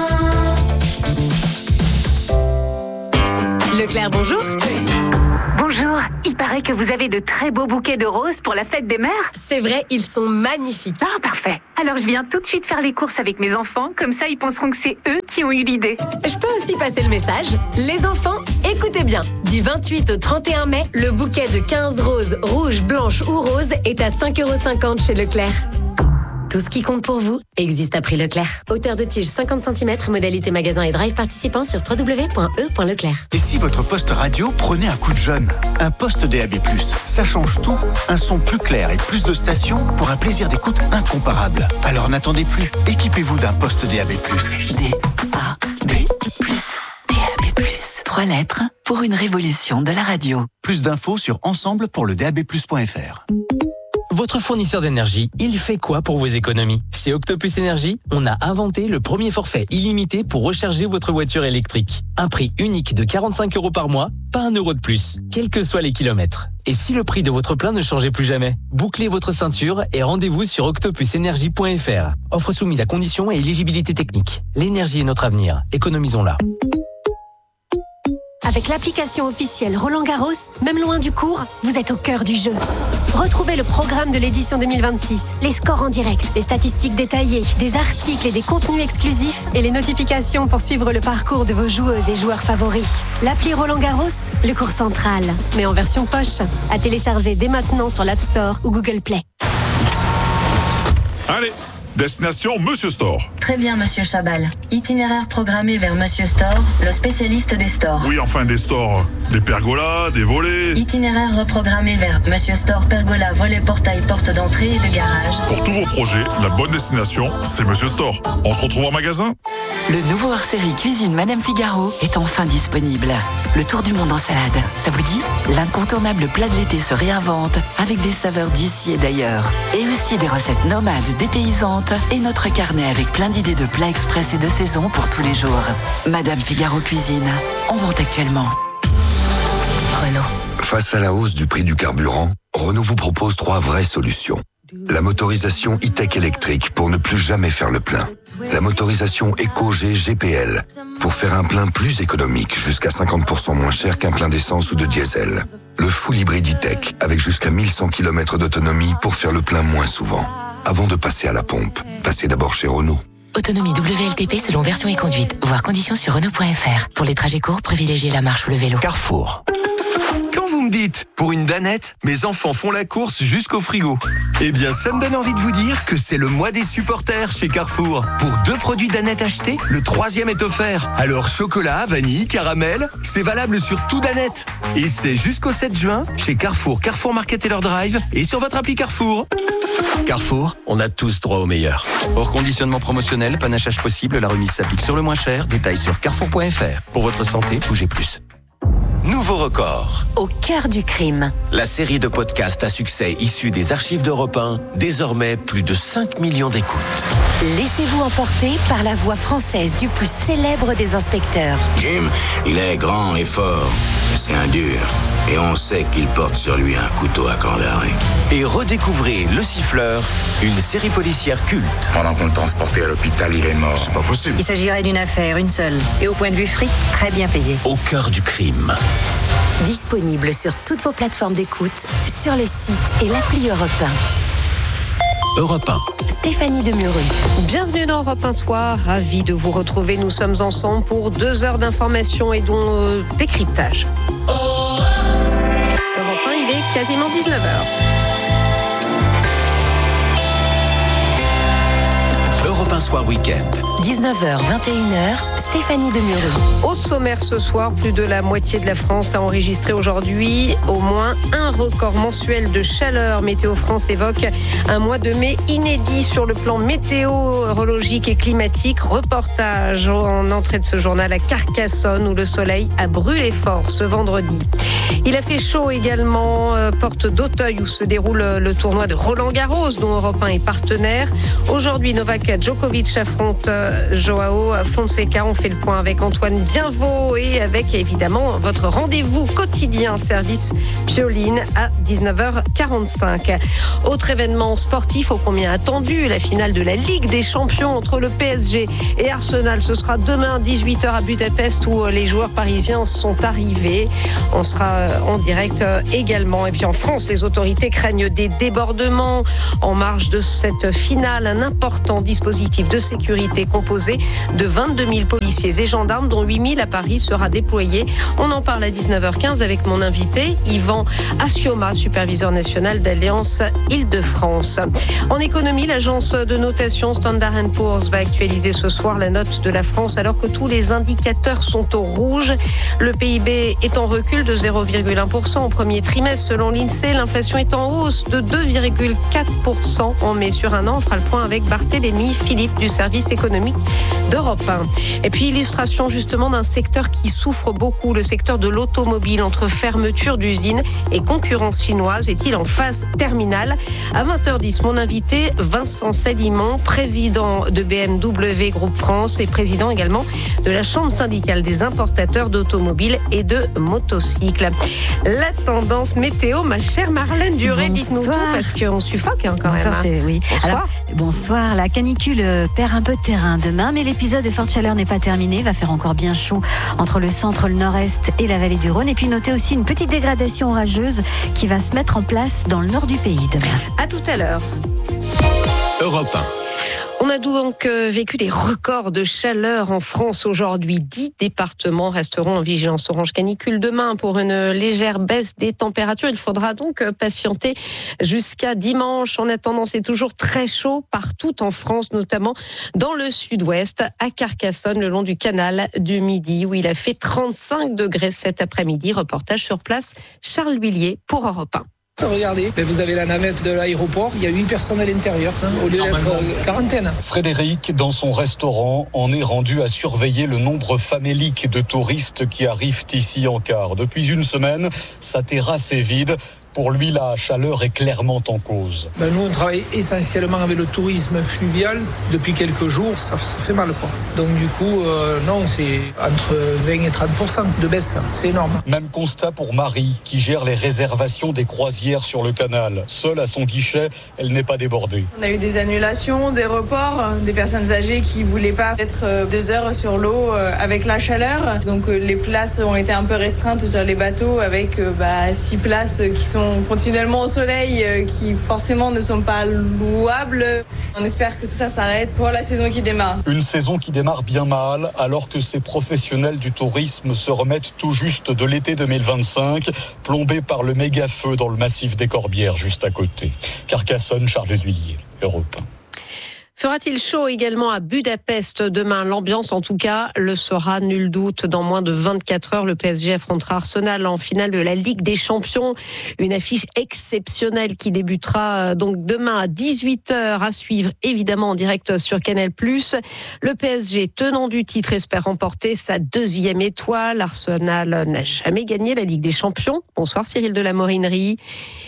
Leclerc, bonjour. Bonjour. Bonjour, il paraît que vous avez de très beaux bouquets de roses pour la fête des mères. C'est vrai, ils sont magnifiques. Ah, parfait. Alors je viens tout de suite faire les courses avec mes enfants, comme ça ils penseront que c'est eux qui ont eu l'idée. Je peux aussi passer le message. Les enfants, écoutez bien. Du vingt-huit au trente et un mai, le bouquet de quinze roses, rouges, blanches ou roses est à cinq euros cinquante chez Leclerc. Tout ce qui compte pour vous existe à prix Leclerc. Hauteur de tige cinquante centimètres, modalité magasin et drive participant sur w w w point e point leclerc. Et si votre poste radio prenait un coup de jeune? Un poste D A B plus, ça change tout. Un son plus clair et plus de stations pour un plaisir d'écoute incomparable. Alors n'attendez plus, équipez-vous d'un poste D A B plus. D A B plus. D A B plus. Trois lettres pour une révolution de la radio. Plus d'infos sur ensemble pour le D A B plus point F R. Votre fournisseur d'énergie, il fait quoi pour vos économies? Chez Octopus Énergie, on a inventé le premier forfait illimité pour recharger votre voiture électrique. Un prix unique de quarante-cinq euros par mois, pas un euro de plus, quels que soient les kilomètres. Et si le prix de votre plein ne changeait plus jamais? Bouclez votre ceinture et rendez-vous sur octopus énergie point F R. Offre soumise à conditions et éligibilité technique. L'énergie est notre avenir, économisons-la. Avec l'application officielle Roland Garros, même loin du court, vous êtes au cœur du jeu. Retrouvez le programme de l'édition deux mille vingt-six, les scores en direct, les statistiques détaillées, des articles et des contenus exclusifs et les notifications pour suivre le parcours de vos joueuses et joueurs favoris. L'appli Roland Garros, le court central, mais en version poche, à télécharger dès maintenant sur l'App Store ou Google Play. Allez, destination Monsieur Store. Très bien, Monsieur Chabal. Itinéraire programmé vers Monsieur Store, le spécialiste des stores. Oui, enfin des stores. Des pergolas, des volets. Itinéraire reprogrammé vers Monsieur Store, pergola, volet, portail, porte d'entrée et de garage. Pour tous vos projets, la bonne destination, c'est Monsieur Store. On se retrouve en magasin. Le nouveau hors-série Cuisine Madame Figaro est enfin disponible. Le tour du monde en salade, ça vous dit? L'incontournable plat de l'été se réinvente avec des saveurs d'ici et d'ailleurs. Et aussi des recettes nomades, dépaysantes et notre carnet avec plein d'idées de plats express et de saison pour tous les jours. Madame Figaro Cuisine, en vente actuellement. Renault. Face à la hausse du prix du carburant, Renault vous propose trois vraies solutions. La motorisation e-tech électrique pour ne plus jamais faire le plein. La motorisation EcoG G P L pour faire un plein plus économique, jusqu'à cinquante pour cent moins cher qu'un plein d'essence ou de diesel. Le full hybride e-tech avec jusqu'à mille cent kilomètres d'autonomie pour faire le plein moins souvent. Avant de passer à la pompe, passez d'abord chez Renault. Autonomie W L T P selon version et conduite. Voir conditions sur Renault point F R. Pour les trajets courts, privilégiez la marche ou le vélo. Carrefour. Quand vous me dites, pour une danette, mes enfants font la course jusqu'au frigo. Eh bien, ça me donne envie de vous dire que c'est le mois des supporters chez Carrefour. Pour deux produits danette achetés, le troisième est offert. Alors, chocolat, vanille, caramel, c'est valable sur tout danette. Et c'est jusqu'au sept juin chez Carrefour, Carrefour Market et leur drive et sur votre appli Carrefour. Carrefour, on a tous droit au meilleur. Hors conditionnement promotionnel, panachage possible, la remise s'applique sur le moins cher. Détails sur carrefour point F R. Pour votre santé, bougez plus. Nouveau record. Au cœur du crime. La série de podcasts à succès issus des archives d'Europe un, désormais plus de cinq millions d'écoutes. Laissez-vous emporter par la voix française du plus célèbre des inspecteurs. Jim, il est grand et fort, mais c'est un dur. Et on sait qu'il porte sur lui un couteau à corps d'arrêt. Et redécouvrez Le Siffleur, une série policière culte. Pendant qu'on le transportait à l'hôpital, il est mort. C'est pas possible. Il s'agirait d'une affaire, une seule. Et au point de vue fric, très bien payée. Au cœur du crime. Disponible sur toutes vos plateformes d'écoute, sur le site et l'appli Europe un. Europe un. Stéphanie Demureux. Bienvenue dans Europe un Soir, ravi de vous retrouver. Nous sommes ensemble pour deux heures d'information et dont euh, décryptage. Europe un, il est quasiment dix-neuf heures. Europe un Soir Week-end. dix-neuf heures, vingt et une heures, Stéphanie Demureux. Au sommaire ce soir, plus de la moitié de la France a enregistré aujourd'hui au moins un record mensuel de chaleur. Météo France évoque un mois de mai inédit sur le plan météorologique et climatique. Reportage en entrée de ce journal à Carcassonne où le soleil a brûlé fort ce vendredi. Il a fait chaud également, euh, porte d'Auteuil où se déroule le tournoi de Roland Garros dont Europe un est partenaire. Aujourd'hui, Novak Djokovic affronte Joao Fonseca. On fait le point avec Antoine Bienvaux et avec évidemment votre rendez-vous quotidien service Pioline à dix-neuf heures quarante-cinq. Autre événement sportif ô combien attendu, la finale de la Ligue des Champions entre le P S G et Arsenal. Ce sera demain dix-huit heures à Budapest où les joueurs parisiens sont arrivés. On sera en direct également. Et puis en France, les autorités craignent des débordements en marge de cette finale. Un important dispositif de sécurité composé de vingt-deux mille policiers et gendarmes, dont huit mille à Paris, sera déployé. On en parle à dix-neuf heures quinze avec mon invité, Yvan Assioma, superviseur national d'Alliance Île-de-France. En économie, l'agence de notation Standard and Poor's va actualiser ce soir la note de la France alors que tous les indicateurs sont au rouge. Le P I B est en recul de zéro virgule un pour cent au premier trimestre selon l'INSEE. L'inflation est en hausse de deux virgule quatre pour cent en mai sur un an. On fera le point avec Barthélémy Philippe du service économique d'Europe un. Et puis illustration justement d'un secteur qui souffre beaucoup, le secteur de l'automobile. Entre fermeture d'usines et concurrence chinoise, est-il en phase terminale? À vingt heures dix, mon invité Vincent Salimon, président de B M W Groupe France et président également de la Chambre syndicale des importateurs d'automobiles et de motocycles. La tendance météo, ma chère Marlène Duré, dites-nous tout parce qu'on suffoque hein, quand bonsoir, même. Hein. Oui. Bonsoir. Alors, bonsoir. La canicule perd un peu de terrain demain, mais l'épisode de forte chaleur n'est pas terminé. Il va faire encore bien chaud entre le centre, le nord-est et la vallée du Rhône. Et puis notez aussi une petite dégradation orageuse qui va se mettre en place dans le nord du pays demain. À tout à l'heure. Europe un. On a donc vécu des records de chaleur en France aujourd'hui. Dix départements resteront en vigilance orange canicule demain pour une légère baisse des températures. Il faudra donc patienter jusqu'à dimanche. En attendant, c'est toujours très chaud partout en France, notamment dans le sud-ouest, à Carcassonne, le long du canal du Midi, où il a fait trente-cinq degrés cet après-midi. Reportage sur place, Charles Huillier pour Europe un. Regardez, vous avez la navette de l'aéroport, il y a huit personnes à l'intérieur, hein, au lieu d'être euh, quarantaine. Frédéric, dans son restaurant, en est rendu à surveiller le nombre famélique de touristes qui arrivent ici en car. Depuis une semaine, sa terrasse est vide. Pour lui, la chaleur est clairement en cause. Ben nous, on travaille essentiellement avec le tourisme fluvial. Depuis quelques jours, ça, ça fait mal, quoi. Donc du coup, euh, non, c'est entre vingt et trente pour cent de baisse. C'est énorme. Même constat pour Marie, qui gère les réservations des croisières sur le canal. Seule à son guichet, elle n'est pas débordée. On a eu des annulations, des reports, des personnes âgées qui ne voulaient pas être deux heures sur l'eau avec la chaleur. Donc les places ont été un peu restreintes sur les bateaux avec bah, six places qui sont continuellement au soleil, euh, qui forcément ne sont pas louables. On espère que tout ça s'arrête pour la saison qui démarre. Une saison qui démarre bien mal, alors que ces professionnels du tourisme se remettent tout juste de l'été deux mille vingt-cinq, plombés par le méga feu dans le massif des Corbières, juste à côté. Carcassonne, Charles Huillier, Europe un. Fera-t-il chaud également à Budapest demain? L'ambiance, en tout cas, le sera, nul doute. Dans moins de vingt-quatre heures, le P S G affrontera Arsenal en finale de la Ligue des Champions. Une affiche exceptionnelle qui débutera donc demain à dix-huit heures à suivre, évidemment, en direct sur Canal plus. Le P S G, tenant du titre, espère remporter sa deuxième étoile. Arsenal n'a jamais gagné la Ligue des Champions. Bonsoir Cyril de la Morinerie.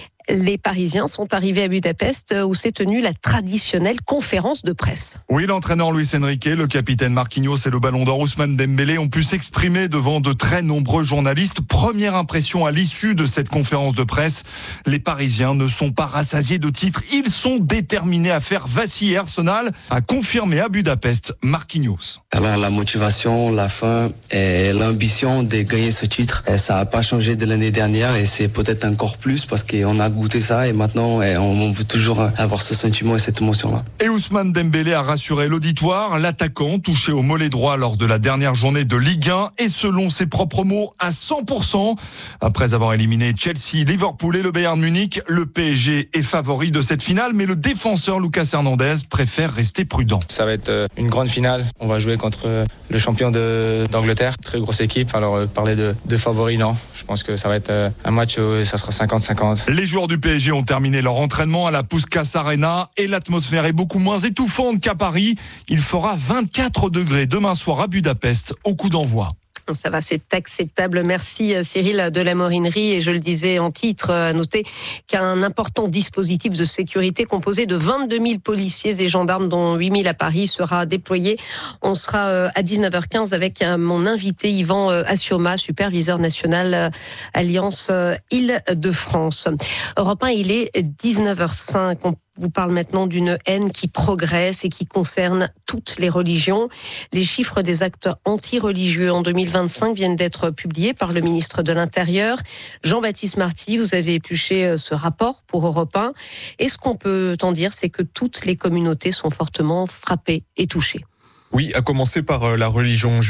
Les Parisiens sont arrivés à Budapest où s'est tenue la traditionnelle conférence de presse. Oui, l'entraîneur Luis Enrique, le capitaine Marquinhos et le ballon d'or Ousmane Dembélé ont pu s'exprimer devant de très nombreux journalistes. Première impression à l'issue de cette conférence de presse, les Parisiens ne sont pas rassasiés de titres. Ils sont déterminés à faire vaciller Arsenal, a confirmé à Budapest Marquinhos. Alors la motivation, la faim et l'ambition de gagner ce titre, ça n'a pas changé de l'année dernière et c'est peut-être encore plus parce qu'on a goûter ça et maintenant on veut toujours avoir ce sentiment et cette émotion-là. Et Ousmane Dembélé a rassuré l'auditoire, l'attaquant touché au mollet droit lors de la dernière journée de Ligue un et selon ses propres mots à cent pour cent. Après avoir éliminé Chelsea, Liverpool et le Bayern Munich, le P S G est favori de cette finale, mais le défenseur Lucas Hernandez préfère rester prudent. Ça va être une grande finale, on va jouer contre le champion de, d'Angleterre, très grosse équipe, alors parler de, de favori, non, je pense que ça va être un match où ça sera cinquante cinquante. Les joueurs du P S G ont terminé leur entraînement à la Puskás Arena et l'atmosphère est beaucoup moins étouffante qu'à Paris. Il fera vingt-quatre degrés demain soir à Budapest au coup d'envoi. Ça va, c'est acceptable. Merci Cyril de la Morinerie. Et je le disais en titre, à noter qu'un important dispositif de sécurité composé de vingt-deux mille policiers et gendarmes, dont huit mille à Paris, sera déployé. On sera à dix-neuf heures quinze avec mon invité Yvan Assioma, superviseur national Alliance Île-de-France. Europe un, il est dix-neuf heures cinq. On vous parle maintenant d'une haine qui progresse et qui concerne toutes les religions. Les chiffres des actes anti-religieux en deux mille vingt-cinq viennent d'être publiés par le ministre de l'Intérieur. Jean-Baptiste Marty, vous avez épluché ce rapport pour Europe un. Et ce qu'on peut en dire, c'est que toutes les communautés sont fortement frappées et touchées. Oui, à commencer par la religion